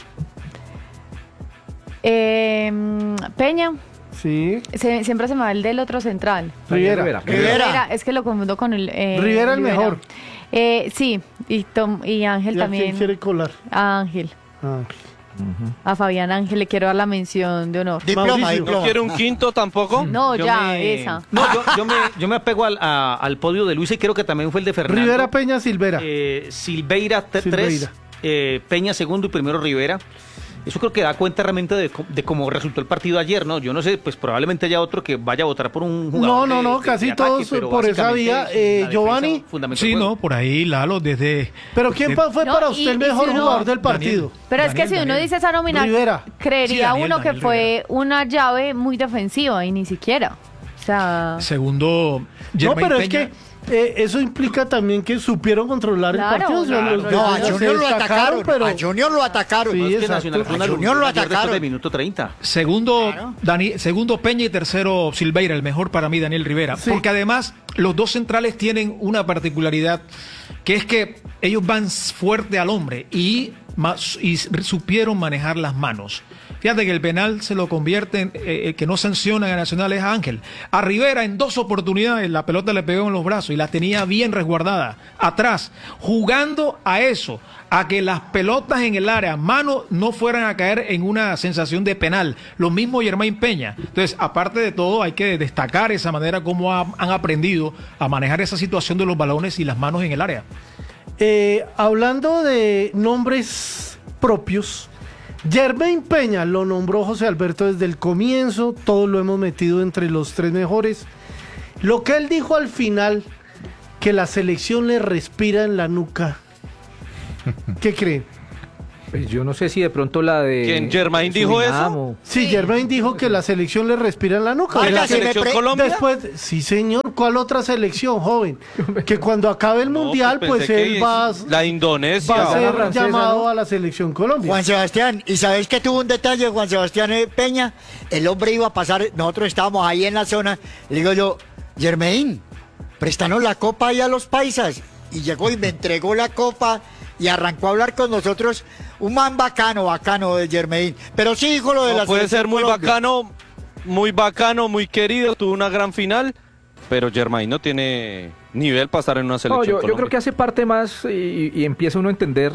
Peña, Sí. siempre se me va el del otro central. Rivera. Rivera. Es que lo confundo con el... Rivera el mejor. Sí, y Ángel ¿Y a quién también. quiere colar? A Ángel. Ah. A Fabián Ángel le quiero dar la mención de honor. Diploma, Mauricio. ¿No diploma. quiere un quinto tampoco? No, Yo ya, me- esa. No, yo me apego al podio de Luisa y creo que también fue el de Fernando. Rivera, Peña, Silvera. Silveira 3, Silveira. Peña segundo y primero Rivera. Eso creo que da cuenta realmente de cómo resultó el partido ayer, ¿no? Yo no sé, pues probablemente haya otro que vaya a votar por un jugador. No, de casi ataque, todos pero por esa básicamente vía. la defensa Giovanni. fundamentó el Sí, juego. no, por ahí, Lalo, desde... Pero ¿quién fue No, para y- usted el y mejor si uno- jugador del partido? Daniel. Pero es que si uno Daniel. dice esa nómina, Rivera. creería Sí, Daniel, uno que Daniel fue una llave muy defensiva y ni siquiera. O sea, Segundo, No, Germain pero es Peña. que eso implica también que supieron controlar Claro, el partido. O sea, claro. los No, a defensas se Junior lo destacaron, atacaron. pero A Junior lo atacaron. Sí, Es que exacto. Nacional fue una A Junior lo locura ayer después atacaron. del minuto 30. Segundo, segundo Peña y tercero Silveira, el mejor para mí Daniel Rivera. Sí. Porque además los dos centrales tienen una particularidad, que es que ellos van fuerte al hombre y supieron manejar las manos. Fíjate que el penal se lo convierte en que no sancionan a Nacional es a Ángel. A Rivera en 2 oportunidades la pelota le pegó en los brazos y la tenía bien resguardada atrás, jugando a eso, a que las pelotas en el área, mano, no fueran a caer en una sensación de penal. Lo mismo Germain Peña. Entonces, aparte de todo, hay que destacar esa manera como han aprendido a manejar esa situación de los balones y las manos en el área. Hablando de nombres propios, Germain Peña lo nombró José Alberto desde el comienzo, todos lo hemos metido entre los 3 mejores. Lo que él dijo al final, que la selección le respira en la nuca. ¿Qué creen? Pues yo no sé si de pronto la de... ¿Quién, Germain dijo Surinam eso? o- Sí, Germain dijo que la selección le respira en la nuca. Oiga, ¿En la si me selección pre- Colombia? Después, sí señor, ¿cuál otra selección, joven? Que cuando acabe el No, mundial, pues pensé que él va la Indonesia. a la ser francesa, llamado ¿no? a la selección Colombia. Juan Sebastián, ¿y sabes que tuvo un detalle Juan Sebastián Peña? El hombre iba a pasar, nosotros estábamos ahí en la zona, le digo yo, Germain, préstanos la copa ahí a los paisas. Y llegó y me entregó la copa y arrancó a hablar con nosotros, un man bacano de Germain. Pero sí dijo lo de No, la puede selección ser muy Colombia. bacano, muy querido, tuvo una gran final, pero Germain no tiene nivel para estar en una No, selección. yo creo que hace parte más y empieza uno a entender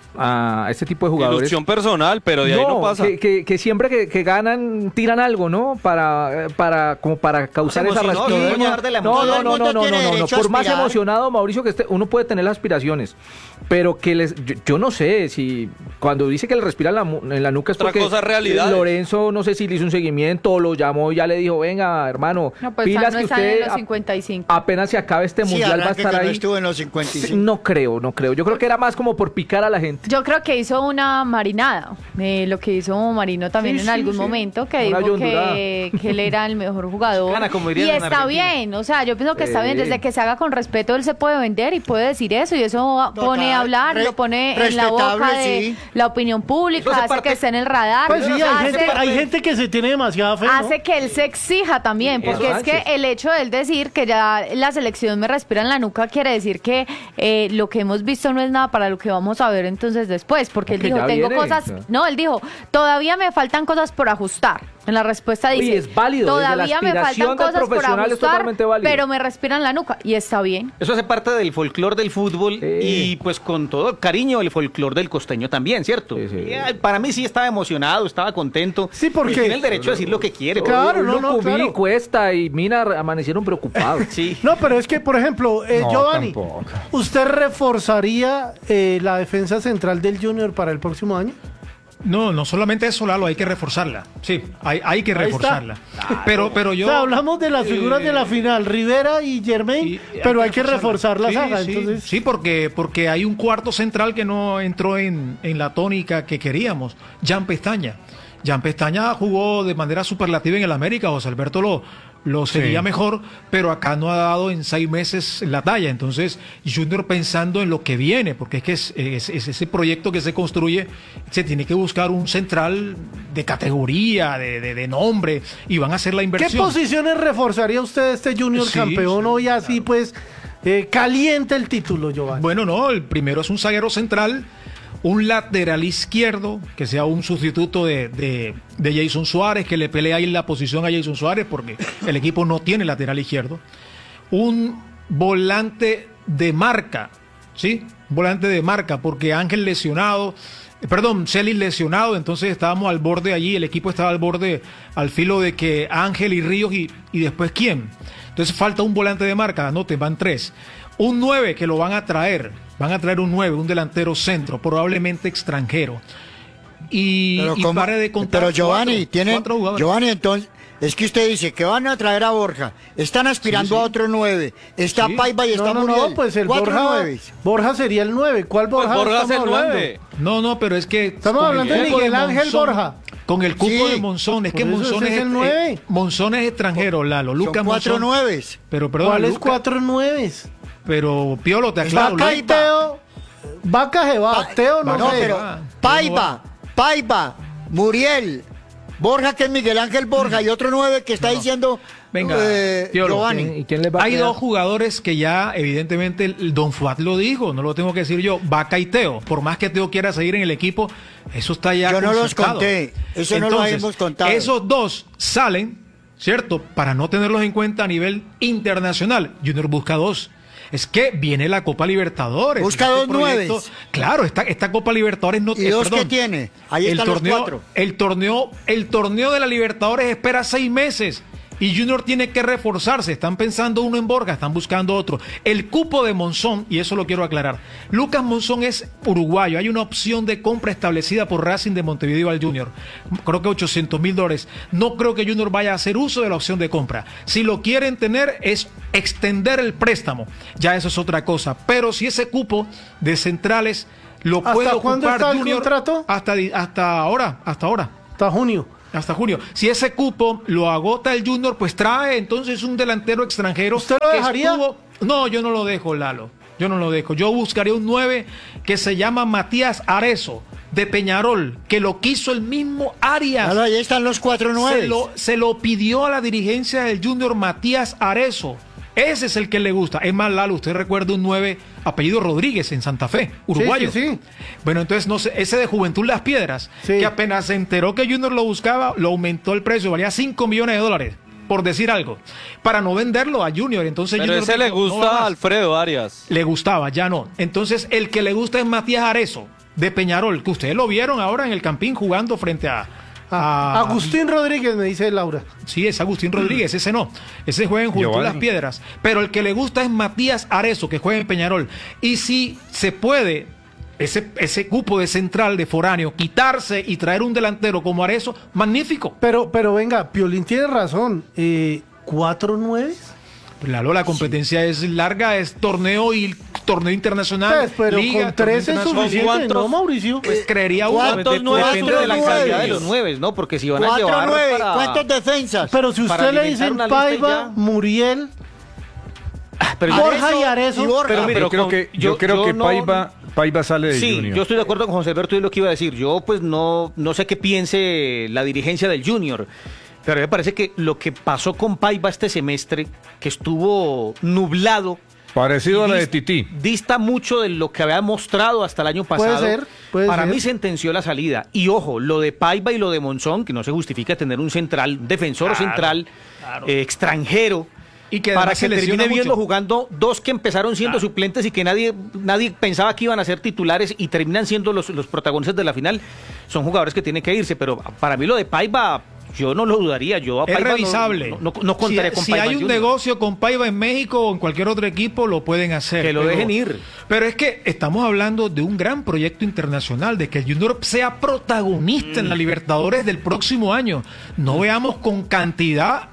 a este tipo de jugadores. Ilusión personal, pero de ahí no pasa. Que siempre que ganan tiran algo, ¿no? Como para causar Se esa emocionó, rasquiña. debemos hablar de la No, emoción. no, Todo el no, mundo no, no, tiene no, no. derecho a Por más aspirar. emocionado, Mauricio, que esté, uno puede tener las aspiraciones, pero que yo no sé si cuando dice que le respira en la nuca es Otra porque cosa es realidades. Lorenzo no sé si le hizo un seguimiento o lo llamó y ya le dijo, venga, hermano, no, pues pilas no que están en usted los 55. apenas se acabe este Sí, mundial va a arranque estar que no ahí. estuvo en los 55. No creo. Yo creo que era más como por picar a la gente. Yo creo que hizo una marinada, lo que hizo Marino también Sí, en sí, algún sí. momento, que Una dijo yondurada. que él era el mejor jugador. Gana, como dirían Y en está Argentina. bien, o sea, yo pienso que está bien, desde que se haga con respeto, él se puede vender y puede decir eso, y eso pone a hablar, lo pone en la boca respetable, de sí. la opinión pública, Eso hace hace parte- que esté en el radar, Pues sí, hay hace, gente que se tiene demasiada fe, ¿no? hace que él se exija también, porque Eso es que Sánchez. el hecho de él decir que ya la selección me respira en la nuca quiere decir que lo que hemos visto no es nada para lo que vamos a ver entonces después, porque él Porque dijo, ya tengo viene, cosas, o sea. no, él dijo, todavía me faltan cosas por ajustar. En la respuesta Oye, dice, es válido, desde la todavía me aspiración faltan del cosas por profesional es ajustar, totalmente válido. pero me respiran la nuca y está bien. Eso hace parte del folclore del fútbol y pues con todo cariño el folclore del costeño también, ¿cierto? Sí, sí. Y, para mí sí estaba emocionado, estaba contento. Sí, porque- Y tiene el derecho a decir lo que quiere. Claro, no, Lucumí, claro. Cuesta y Mina amanecieron preocupados. Sí. No, pero es que, por ejemplo, No, Giovanni, tampoco. ¿usted reforzaría la defensa central del Junior para el próximo año? No solamente eso, Lalo, hay que reforzarla. Sí, hay que Ahí reforzarla. Pero yo... O sea, hablamos de las figuras de la final, Rivera y Germain, pero hay que reforzar la Sí, saga. sí, Entonces, sí, porque hay un cuarto central que no entró en la tónica que queríamos, Jan Pestaña. Jan Pestaña jugó de manera superlativa en el América, José Alberto lo seguía mejor, pero acá no ha dado en 6 meses la talla. Entonces, Junior pensando en lo que viene, porque es que es ese proyecto que se construye, se tiene que buscar un central de categoría, de nombre, y van a hacer la ¿qué inversión. posiciones reforzaría usted este Junior Sí, campeón sí, hoy así pues caliente el título, Giovanni? Bueno, no, el primero es un zaguero central, un lateral izquierdo, que sea un sustituto de Jason Suárez, que le pelea ahí la posición a Jason Suárez, porque el equipo no tiene lateral izquierdo. Un volante de marca, ¿sí? Volante de marca, porque Ángel lesionado, Celis lesionado, entonces estábamos al borde allí, el equipo estaba al borde, al filo de que Ángel y Ríos y después ¿quién? Entonces falta un volante de marca, anoten, van 3. Un 9 que lo van a traer un 9, un delantero centro, probablemente extranjero. Y pare de contar. Pero Giovanni, cuatro jugadores. Giovanni, entonces, es que usted dice que van a traer a Borja, están aspirando a otro 9, está Sí. Paiva y está Muriel. No, pues el 4 Borja, 9. Borja sería el 9. ¿Cuál Pues Borja? Borja es el estamos hablando? 9. No, pero es que... Estamos con hablando el de cupo Miguel Ángel Monzón, Borja. Con el cupo Sí. de Monzón, es que Por eso Monzón ese es es el 9. Monzón es extranjero, Lalo. Lucas Son 4 Monzón. 9. Pero perdón, ¿Cuáles Lucas, 4 9? pero Piolo, te aclaro. Vaca y Teo. Vaca se va. Teo no No, sé. pero Paiva, Muriel, Borja, que es Miguel Ángel Borja, y otro 9 que está diciendo Venga, Piolo. Giovanni. ¿Y quién les va a Hay quedar? 2 jugadores que ya, evidentemente, el Don Fuat lo dijo, no lo tengo que decir yo, Vaca y Teo. Por más que Teo quiera seguir en el equipo, eso está ya Yo no los concertado. conté, eso no lo hemos contado. Esos 2 salen, ¿cierto? Para no tenerlos en cuenta a nivel internacional. Junior busca 2. Es que viene la Copa Libertadores. Busca Este 2 proyecto- nueves. Claro, esta Copa Libertadores no ¿Y 2 que tiene? Ahí están los 4. El torneo de la Libertadores espera 6 meses y Junior tiene que reforzarse. Están pensando uno en Borja, están buscando otro. El cupo de Monzón, y eso lo quiero aclarar, Lucas Monzón es uruguayo. Hay una opción de compra establecida por Racing de Montevideo al Junior. Creo que $800,000. No creo que Junior vaya a hacer uso de la opción de compra. Si lo quieren tener es extender el préstamo. Ya eso es otra cosa. Pero si ese cupo de centrales lo ¿Hasta puede cuándo ocupar está el Junior contrato? hasta ahora. Hasta junio. Hasta junio. Si ese cupo lo agota el Junior, pues trae entonces un delantero extranjero. ¿Usted lo que dejaría? No, yo no lo dejo, Lalo. Yo no lo dejo. Yo buscaría un 9 que se llama Matías Arezo, de Peñarol, que lo quiso el mismo Arias. Ahí están los 4 9. Se lo pidió a la dirigencia del Junior Matías Arezo. Ese es el que le gusta. Es más, Lalo, usted recuerda un 9 apellido Rodríguez en Santa Fe, uruguayo. Sí, sí, sí. Bueno, entonces no sé, ese de Juventud Las Piedras, Sí. que apenas se enteró que Junior lo buscaba, lo aumentó el precio, valía $5 millones, por decir algo, para no venderlo a Junior. Entonces Pero Junior ese dijo, le "No va gusta más". a Alfredo Arias. Le gustaba, ya no. Entonces el que le gusta es Matías Arezo, de Peñarol, que ustedes lo vieron ahora en el Campín jugando frente a Agustín Rodríguez, me dice Laura. Sí, es Agustín Rodríguez, ese no. Ese juega en Juventud Giovanni. Las Piedras. Pero el que le gusta es Matías Arezo, que juega en Peñarol. Y si se puede, ese cupo de central, de foráneo, quitarse y traer un delantero como Arezo, magnífico. Pero venga, Piolín tiene razón. 4 9. La competencia es larga, es torneo internacional. Pues, pero liga, con 3 es torneo internacional. suficiente, ¿Cuántos? ¿no, Mauricio? Pues creería uno. ¿Cuántos Depende nueve? de la Cuatro calidad de nueves. los 9, ¿no? Porque si van a 4 llevar 9. para... ¿Cuántos defensas? Pero si para usted le alimentar dicen una lista Paiva, ya. Muriel, Pero Borja y Arezo. y Borja. Pero mire, Yo creo con- que, yo- yo creo yo que no- Paiva sale de Sí, Junior. yo estoy de acuerdo con José Alberto y lo que iba a decir. Yo pues no sé qué piense la dirigencia del Junior, pero me parece que lo que pasó con Paiva este semestre, que estuvo nublado, Parecido a la de dis- Tití. dista mucho de lo que había mostrado hasta el año pasado. puede Para ser. mí sentenció la salida. Y ojo, lo de Paiva y lo de Monzón, que no se justifica tener un central, un defensor central extranjero. Y que para además que se lesiona termine viendo mucho. jugando 2 que empezaron siendo suplentes y que nadie pensaba que iban a ser titulares y terminan siendo los protagonistas de la final. Son jugadores que tienen que irse, pero para mí lo de Paiva Yo no lo dudaría, yo a Es Paiva revisable. no contaré con si Paiva hay un Junior. negocio con Paiva en México o en cualquier otro equipo, lo pueden hacer. Que lo dejen ir. Pero es que estamos hablando de un gran proyecto internacional, de que el Junior sea protagonista en la Libertadores del próximo año. No veamos con cantidad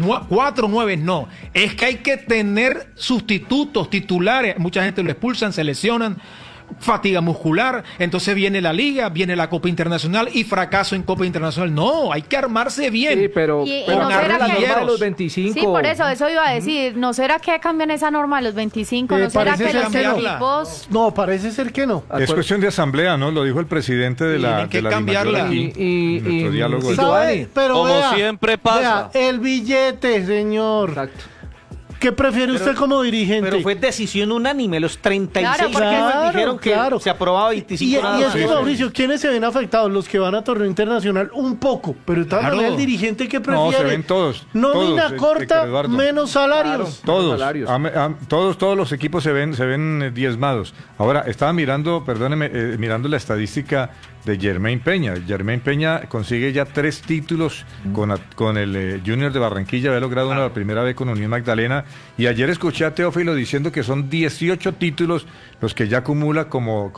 4 9, no. Es que hay que tener sustitutos, titulares. Mucha gente lo expulsan, se lesionan. Fatiga muscular, entonces viene la Liga, viene la Copa Internacional y fracaso en Copa Internacional. No, hay que armarse bien. Sí, pero Y con no la será norma que- de los 25. Sí, por eso iba a decir. ¿No será que cambian esa norma a los 25? ¿No será parece que ser los que no. equipos... No, parece ser que no. Es cuestión de asamblea, ¿no? Lo dijo el presidente de la, Tienen que de la cambiarla. Dimayor aquí, Y- en nuestro y- diálogo. y- ¿Sabe? Pero Como vea, siempre pasa. vea, el billete, señor. Exacto. ¿Qué prefiere usted como dirigente? Pero fue decisión unánime, los 36 Claro, dijeron que claro. se aprobaba Y, 25 nada y es más. que, Mauricio, ¿quiénes se ven afectados? Los que van a torneo internacional, un poco. Pero de todas Claro. maneras, el dirigente que prefiere. No, se ven todos, Nómina todos, corta, Eduardo. menos salarios. Todos, salarios. todos los equipos se ven diezmados. Ahora, estaba mirando, perdóneme, mirando la estadística de Germain Peña. Germain Peña consigue ya 3 títulos con el Junior de Barranquilla, había logrado uno la primera vez con Unión Magdalena, y ayer escuché a Teófilo diciendo que son 18 títulos los que ya acumula como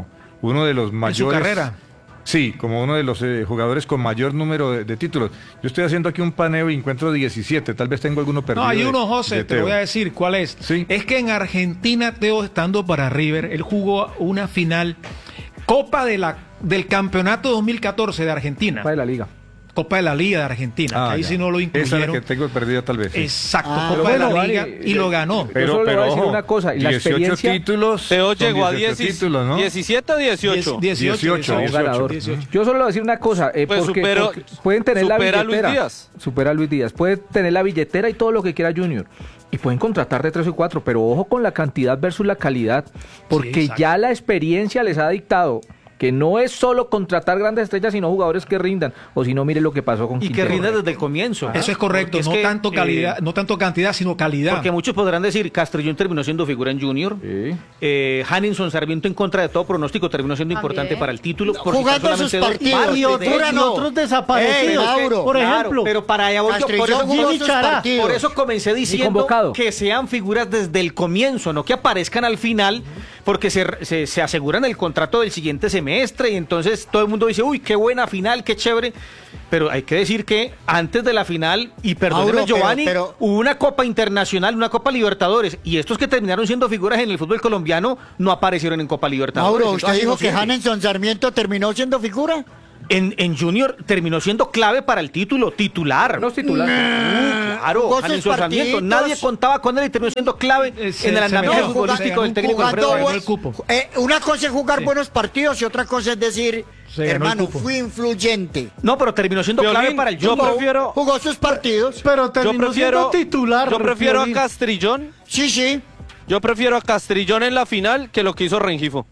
uno de los mayores... su carrera. Sí, como uno de los jugadores con mayor número de títulos. Yo estoy haciendo aquí un paneo y encuentro 17, tal vez tengo alguno perdido. No, hay de- uno, José, de te lo Teo. voy a decir cuál es. Sí. Es que en Argentina, Teo, estando para River, él jugó una final Copa del Campeonato 2014 de Argentina. Para la Liga. Copa de la Liga de Argentina, que ahí ya. sí no lo Esa es la incluyeron. que tengo perdida tal vez. Sí. Exacto, pero Copa de la bueno, Liga, vale, y lo ganó. Yo solo le voy a decir ojo, una cosa, y la 18 experiencia- títulos. Teo son llegó a 18 títulos, ¿no? 17 o 18. 18. Un ganador. 18. Yo solo le voy a decir una cosa, Pues porque pueden tener la supera a billetera. Luis Díaz. Supera a Luis Díaz. Puede tener la billetera y todo lo que quiera Junior. Y pueden contratar de 3 o 4, pero ojo con la cantidad versus la calidad, porque exacto. ya la experiencia les ha dictado que no es solo contratar grandes estrellas, sino jugadores que rindan. O si no, mire lo que pasó con Y que Quintero. rinda desde el comienzo. Eso es correcto, Porque no es que, tanto calidad, no tanto cantidad, sino calidad. Porque muchos podrán decir, Castrillón terminó siendo figura en Junior. Sí. Hanninson Sarmiento, en contra de todo pronóstico, terminó siendo También. importante para el título. por Jugando citar sus solamente dos. partidos. Y otros desaparecidos. Mauro. Por ejemplo, pero para allá voy yo. Por Castrillón eso, jugó Jimmy sus Chará. partidos. por eso comencé diciendo convocado. que sean figuras desde el comienzo, no que aparezcan al final, porque se aseguran el contrato del siguiente semestre y entonces todo el mundo dice, uy, qué buena final, qué chévere. Pero hay que decir que antes de la final, y perdóneme Mauro, Giovanni, pero- hubo una Copa Internacional, una Copa Libertadores, y estos que terminaron siendo figuras en el fútbol colombiano no aparecieron en Copa Libertadores. Mauro, ¿usted Entonces, dijo no que sirve. Hanenson Sarmiento terminó siendo figura? En Junior terminó siendo clave para el título, titular. No es titular. Claro, Jugó sus Hanenson Sarmiento. partiditos. Nadie contaba con él y terminó siendo clave Se- en el se andamiaje metió. futbolístico del técnico Alfredo Jugando Vargas. ganó el cupo. Una cosa es jugar buenos partidos y otra cosa es decir, Se ganó el hermano, cupo. fui influyente. No, pero terminó siendo Piolín, clave para el yo Junior. prefiero- Jugó sus partidos. pero Yo terminó prefiero, siendo titular. yo prefiero a Piolín. Castrillón. Sí, sí. Yo prefiero a Castrillón en la final que lo que hizo Rengifo.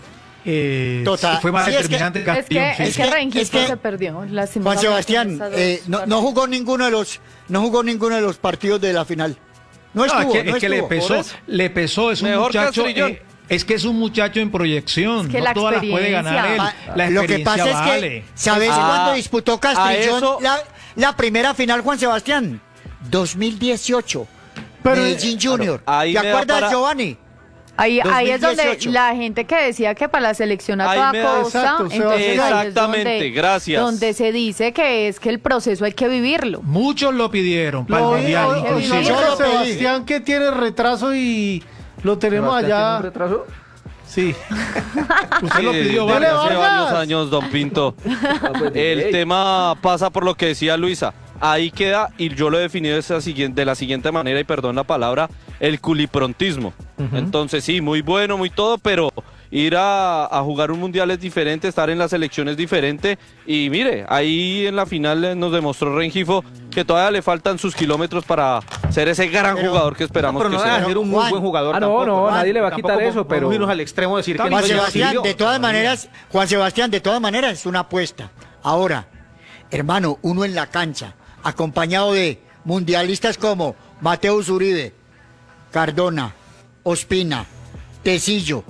Total. Fue más Sí, es que- determinante Es Castillo. que, sí. es que Rengifo es que- se perdió. Juan lastimosamente, Sebastián, en esas dos no jugó ninguno de los partidos de la final. No No, estuvo, es no que le estuvo. pesó, Por eso. le pesó, es un Mejor muchacho, Castrillón. es que es un muchacho en proyección, Es que no la todas las puede ganar él, experiencia. la Lo que experiencia pasa es vale. que, ¿sabes Ah, cuándo disputó Castrillón a eso- la primera final, Juan Sebastián? 2018. Pero- Medellín Junior. Ahí ¿Te me da acuerdas, para- Giovanni? Ahí es donde 2018. la gente que decía que para la selección a Ahí toda me da- costa, Exacto, entonces ahí es Exactamente, donde, gracias. donde se dice que es que el proceso hay que vivirlo. Muchos lo pidieron para el Lo mundial, dijo inclusive. Yo lo pedí. Sebastián, que tiene retraso y lo tenemos Sebastián, ¿tiene un allá. retraso? Sí. Usted lo pidió Dele, varias. hace Vargas. varios años, don Pinto. Ah, pues, El ey. tema pasa por lo que decía Luisa. Ahí queda, y yo lo he definido de la siguiente manera, y perdón la palabra, el culiprontismo. Entonces sí, muy bueno, muy todo, pero ir a jugar un mundial es diferente, estar en la selección es diferente. Y mire, ahí en la final nos demostró Rengifo que todavía le faltan sus kilómetros para ser ese gran jugador que esperamos Pero no que deja de sea. ser un muy Juan. buen jugador. Ah, no, tampoco, no, Juan. nadie le va a Tampoco quitar eso, pero- vamos a irnos al extremo de decir que Juan no ya Sebastián, sirvió. de todas maneras, Juan Sebastián, de todas maneras, es una apuesta. Ahora, hermano, uno en la cancha, acompañado de mundialistas como Mateus Uribe, Cardona, Ospina, Tecillo,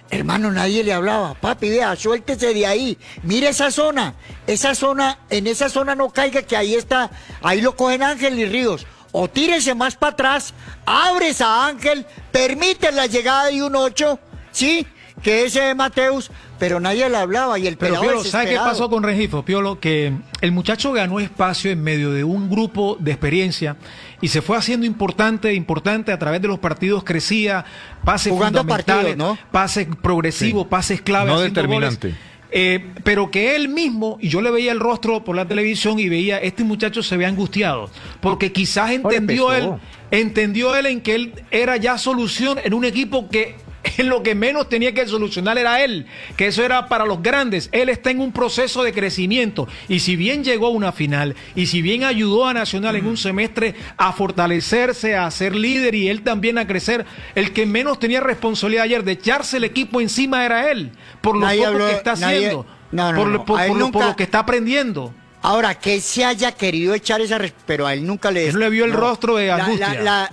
Hermano, nadie le hablaba. Papi, vea, suéltese de ahí. Mire esa zona, en esa zona no caiga, que ahí está, ahí lo cogen Ángel y Ríos. O tírese más para atrás, abres a Ángel, permite la llegada de un 8, ¿sí? Que ese de Mateus, pero nadie le hablaba y el Pero pelado Piolo, ¿sabe qué desesperado. pasó con Rengifo, Piolo? Que el muchacho ganó espacio en medio de un grupo de experiencia y se fue haciendo importante a través de los partidos, crecía, pases Jugando fundamentales, partidos, ¿no? pases progresivos, Sí. pases clave, No haciendo determinante. goles. Pero que él mismo, y yo le veía el rostro por la televisión y veía, este muchacho se ve angustiado, porque quizás entendió pesó. él en que él era ya solución en un equipo que lo que menos tenía que solucionar era él, que eso era para los grandes. Él está en un proceso de crecimiento y si bien llegó a una final y si bien ayudó a Nacional en un semestre a fortalecerse, a ser líder y él también a crecer, el que menos tenía responsabilidad ayer de echarse el equipo encima era él, por lo Nadie poco habló- que está nadie- haciendo, no, no, por, no, por a él lo nunca- que está aprendiendo. Ahora, que se haya querido echar pero a él nunca le... Él no le vio el rostro de angustia.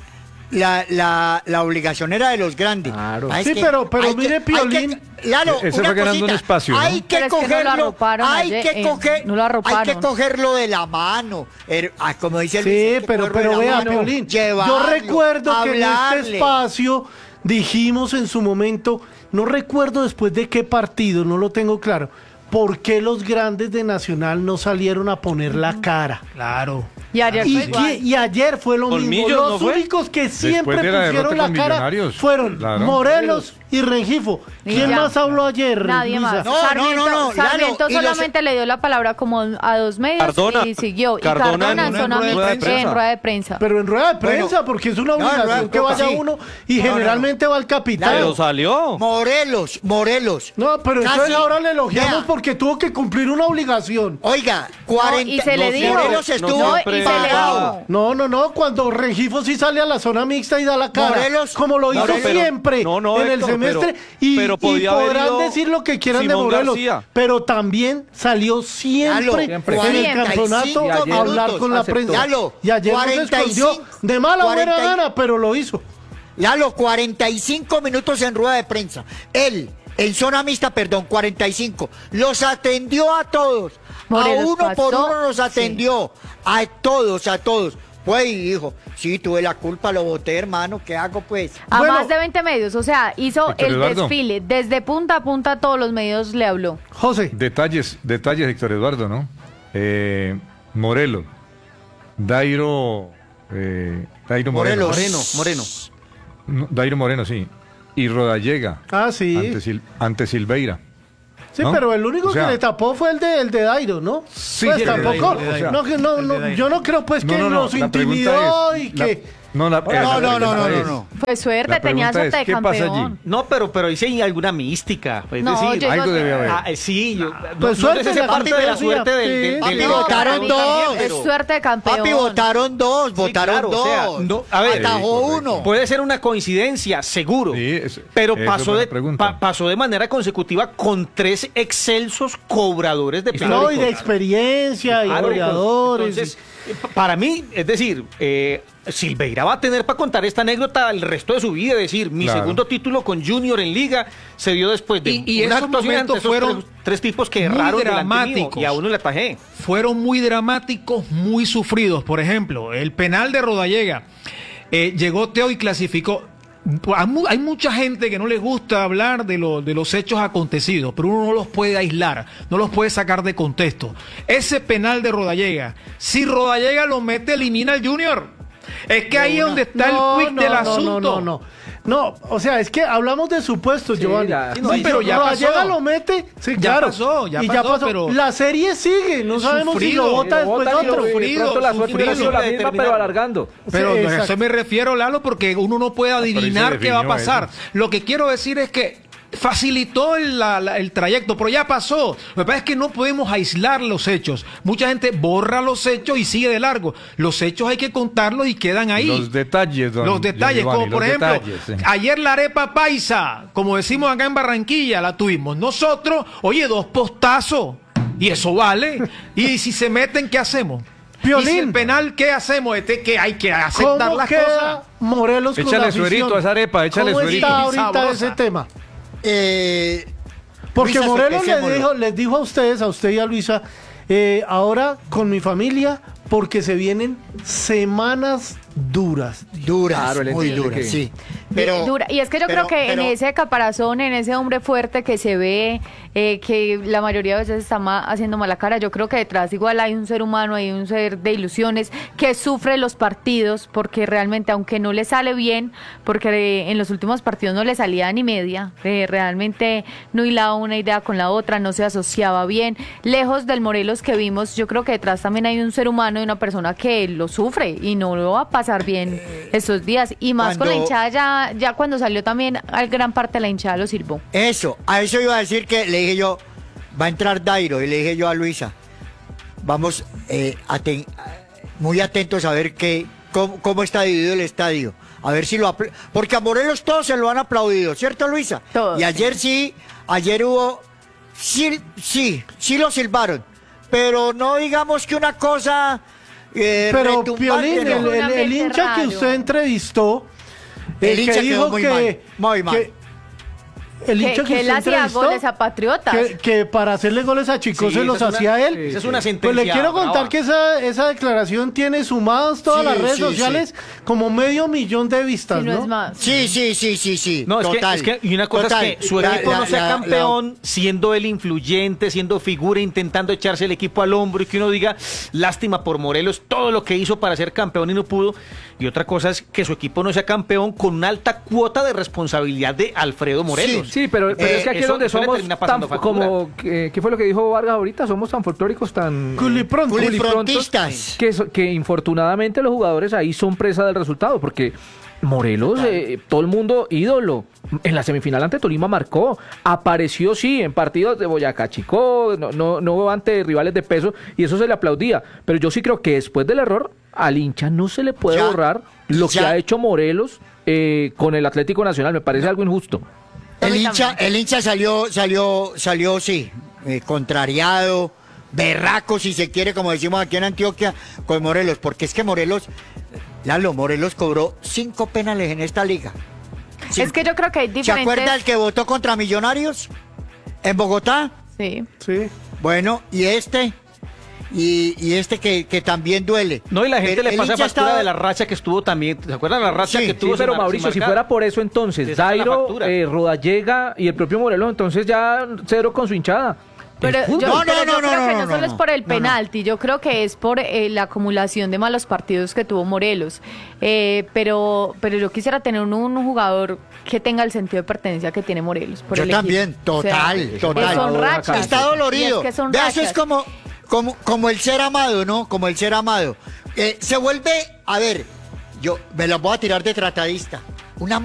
La obligación era de los grandes. Claro. Ah, es Sí, que pero hay mire, que- hay que- Piolín, Lalo, ese una fue ganando cosita, un espacio, ¿no? hay que Pero es que no lo cogerlo, arroparon hay ayer, que coger, no lo hay que arroparon. cogerlo de la mano. Como dice el Sí, Luis, hay que pero cogerlo de la vea, mano, Piolín, yo llevarlo, recuerdo que en este hablarle. espacio dijimos en su momento, no recuerdo después de qué partido, no lo tengo claro, por qué los grandes de Nacional no salieron a poner la cara. Claro. Y ayer Y, fue igual. y ayer fue lo mismo. Colmillos, Los ¿no fue? únicos que siempre de la pusieron derrota la con cara Millonarios. fueron Claro. Morelos y Rengifo. Y ¿Quién ya. más habló ayer? Nadie Luisa? más. No, Sarmiento, no, Sarmiento Lalo, y los- solamente le dio la palabra como a 2 medios Cardona. y siguió. Y Cardona Cardona en en zona rueda de mixta, prensa. en rueda de prensa. Pero en rueda de Bueno, prensa, porque es una no, en rueda obligación de que vaya prensa, sí. uno y No, no, generalmente va el capitán. Pero salió. Morelos. No, pero Casi- entonces ahora le elogiamos Vea. porque tuvo que cumplir una obligación. Oiga, No, 40. y se le no, dijo. Morelos estuvo No, y se le pagado. dijo. No, cuando Rengifo sí sale a la zona mixta y da la cara, Morelos- como lo hizo Claro, pero- siempre no, en el Héctor, semestre, pero y podía haber podrán ido decir lo que quieran de Simón Morelos, García. pero también salió siempre Siempre. en el 45 campeonato a hablar minutos. con la Aceptó. prensa. Lalo, Y ayer no se 45, escondió de mala o buena 40. gana, pero lo hizo. Lalo, 45 minutos en rueda de prensa. Él, en zona mixta, 45. Los atendió a todos. Morelos a uno por pasó, uno los atendió. A todos. Pues y dijo, sí, tuve la culpa, lo boté, hermano, ¿qué hago pues? A Bueno. más de 20 medios. O sea, hizo Héctor el Eduardo. desfile. Desde punta a punta a todos los medios le habló. José, Detalles, Héctor Eduardo, ¿no? Morelos, Dairo Moreno. Moreno. No, Dairo Moreno, sí. Y Rodallega, sí. ante Silveira. Sí, ¿no? pero el único O sea, que le tapó fue el de Dairo, ¿no? Sí, Pues el de tampoco, Dairo, o sea, no, que no, el de no, Dairo. yo no creo pues que los la pregunta intimidó es- y que... No, No. Fue suerte, La tenía pregunta suerte es, de ¿qué pasa campeón. allí? No, pero dice hay alguna mística. Es No, decir, yo algo digo debe que- haber. sí, yo, Pues no suerte sé si la es parte de la campeonía, suerte del, sí. del- Papi, del- No, votaron para mí dos. Es suerte de campeón. Papi, votaron dos, Sí, votaron claro, dos. o sea, no, a ver, Atajó sí, correcto. uno. Puede ser una coincidencia, seguro. Sí, eso pero es pasó buena de, pregunta. pasó de manera consecutiva con 3 excelsos cobradores de penales. No, y de experiencia, y Claro, goleadores. entonces, para mí, es decir, Silveira va a tener para contar esta anécdota el resto de su vida. Es decir, mi Claro. segundo título con Junior en Liga se dio después de Y una esos actuación momentos ante esos fueron tres tipos que muy erraron delante mío, dramáticos. y a uno le atajé. Fueron muy dramáticos, muy sufridos. Por ejemplo, el penal de Rodallega. Llegó Teo y clasificó. Hay mucha gente que no les gusta hablar de los hechos acontecidos, pero uno no los puede aislar, no los puede sacar de contexto. Ese penal de Rodallega, si Rodallega lo mete, elimina al Junior. Es que ahí es donde está el quick del asunto. No, o sea, es que hablamos de supuestos, Giovanni. ya. No, pero ya Rodallega pasó. lo mete, sí, Ya claro. pasó, ya y pasó, pero- La serie sigue, no sabemos si lo sufrido. vota Y lo después botan y otro. lo- y de Sufrido, pronto la suerte sufrido. ha sido la misma, Determinado. pero alargando. Pero Sí, a exacto. eso me refiero, Lalo, porque uno no puede adivinar se qué va a definió pasar. eso. Lo que quiero decir es que facilitó el trayecto, pero ya pasó. Lo que pasa es que no podemos aislar los hechos. Mucha gente borra los hechos y sigue de largo. Los hechos hay que contarlos y quedan ahí. Los detalles, don Los detalles, Giovanni, como por los ejemplo, detalles, sí. ayer la arepa paisa, como decimos acá en Barranquilla, la tuvimos nosotros, oye, 2 postazos, y eso vale. Y si se meten, ¿qué hacemos? Piolín. Y si el penal, ¿qué hacemos? Que hay que aceptar ¿Cómo las queda cosas. Morelos con Échale la afición? suerito a esa arepa, échale ¿Cómo suerito. está ahorita Sabrosa. ese tema? Porque Luisa, Morelos sopecémoslo. les dijo a ustedes, a usted y a Luisa, ahora con mi familia, porque se vienen semanas duras. Duras, Claro, él muy entiende duras, que- sí. Pero, Dura. Y es que yo creo que en ese caparazón, en ese hombre fuerte que se ve, que la mayoría de veces está haciendo mala cara, yo creo que detrás igual hay un ser humano, hay un ser de ilusiones que sufre los partidos, porque realmente, aunque no le sale bien, porque en los últimos partidos no le salía ni media, realmente no hilaba una idea con la otra, no se asociaba bien. Lejos del Morelos que vimos, yo creo que detrás también hay un ser humano y una persona que lo sufre y no lo va a pasar bien estos días. Y más con la Cuando- hinchada, ya cuando salió también, gran parte de la hinchada lo silbó. Eso, a eso iba a decir que le dije yo, va a entrar Dairo, y le dije yo a Luisa, vamos muy atentos a ver cómo está dividido el estadio. A ver si porque a Morelos todos se lo han aplaudido, ¿cierto, Luisa? Todos. Y ayer ayer hubo, sí lo silbaron, pero no digamos que una cosa Pero retumbante, Piolín, ¿no? el hincha que raro. usted entrevistó, El hincha que quedó dijo muy que, mal, muy mal. que- el hincha que Que él usted hacía entrevistó, goles a Patriotas. que para hacerle goles a Chicos Sí, se los esa es hacía él. esa es una Pues sentencia le quiero contar brava. que esa declaración tiene sumados todas Sí, las redes sí, sociales como 500,000 de vistas, Si no es más. Sí. No, total, es que y una cosa total. es que su La- equipo la- no sea la- campeón, siendo él influyente, siendo figura, intentando echarse el equipo al hombro y que uno diga, lástima por Morelos, todo lo que hizo para ser campeón y no pudo. Y otra cosa es que su equipo no sea campeón con una alta cuota de responsabilidad de Alfredo Morelos. Sí, pero es que aquí es eso- donde eso le somos termina tan pasando factura. como ¿qué fue lo que dijo Vargas ahorita? Somos tan folclóricos, tan Culiprontos. Culiprontistas. que infortunadamente los jugadores ahí son presa del resultado, porque Morelos, todo el mundo ídolo. En la semifinal ante Tolima marcó, apareció sí en partidos de Boyacá Chicó, no ante rivales de peso, y eso se le aplaudía. Pero yo sí creo que después del error, al hincha no se le puede Ya, borrar lo que ya. ha hecho Morelos con el Atlético Nacional. Me parece algo injusto. El hincha salió, sí, contrariado, berraco, si se quiere, como decimos aquí en Antioquia, con Morelos, porque es que Morelos cobró 5 penales en esta liga. Es que yo creo que hay ¿Se diferentes... acuerda el que votó contra Millonarios en Bogotá? Sí. Sí. Bueno, y este que también duele. No, y la gente El le pasa hincha factura estaba- de la racha que estuvo también. ¿Se acuerdan la racha Sí, que tuvo? sí, Pero sin mar- Mauricio, sin si marcar? fuera por eso entonces, Le saca la Dairo, factura. Rodallega y el propio Morelos, entonces ya cero con su hinchada. Pero El yo, fútbol. No, pero yo no, creo que no, no solo es por el no. penalti, yo creo que es por la acumulación de malos partidos que tuvo Morelos. Pero yo quisiera tener un jugador que tenga el sentido de pertenencia que tiene Morelos. Por Yo el equipo. también, total. Que son rachas. Está dolorido. Y es que son Vea, eso es rachas. como el ser amado, ¿no? Como el ser amado. Se vuelve, a ver, yo me la voy a tirar de tratadista. Una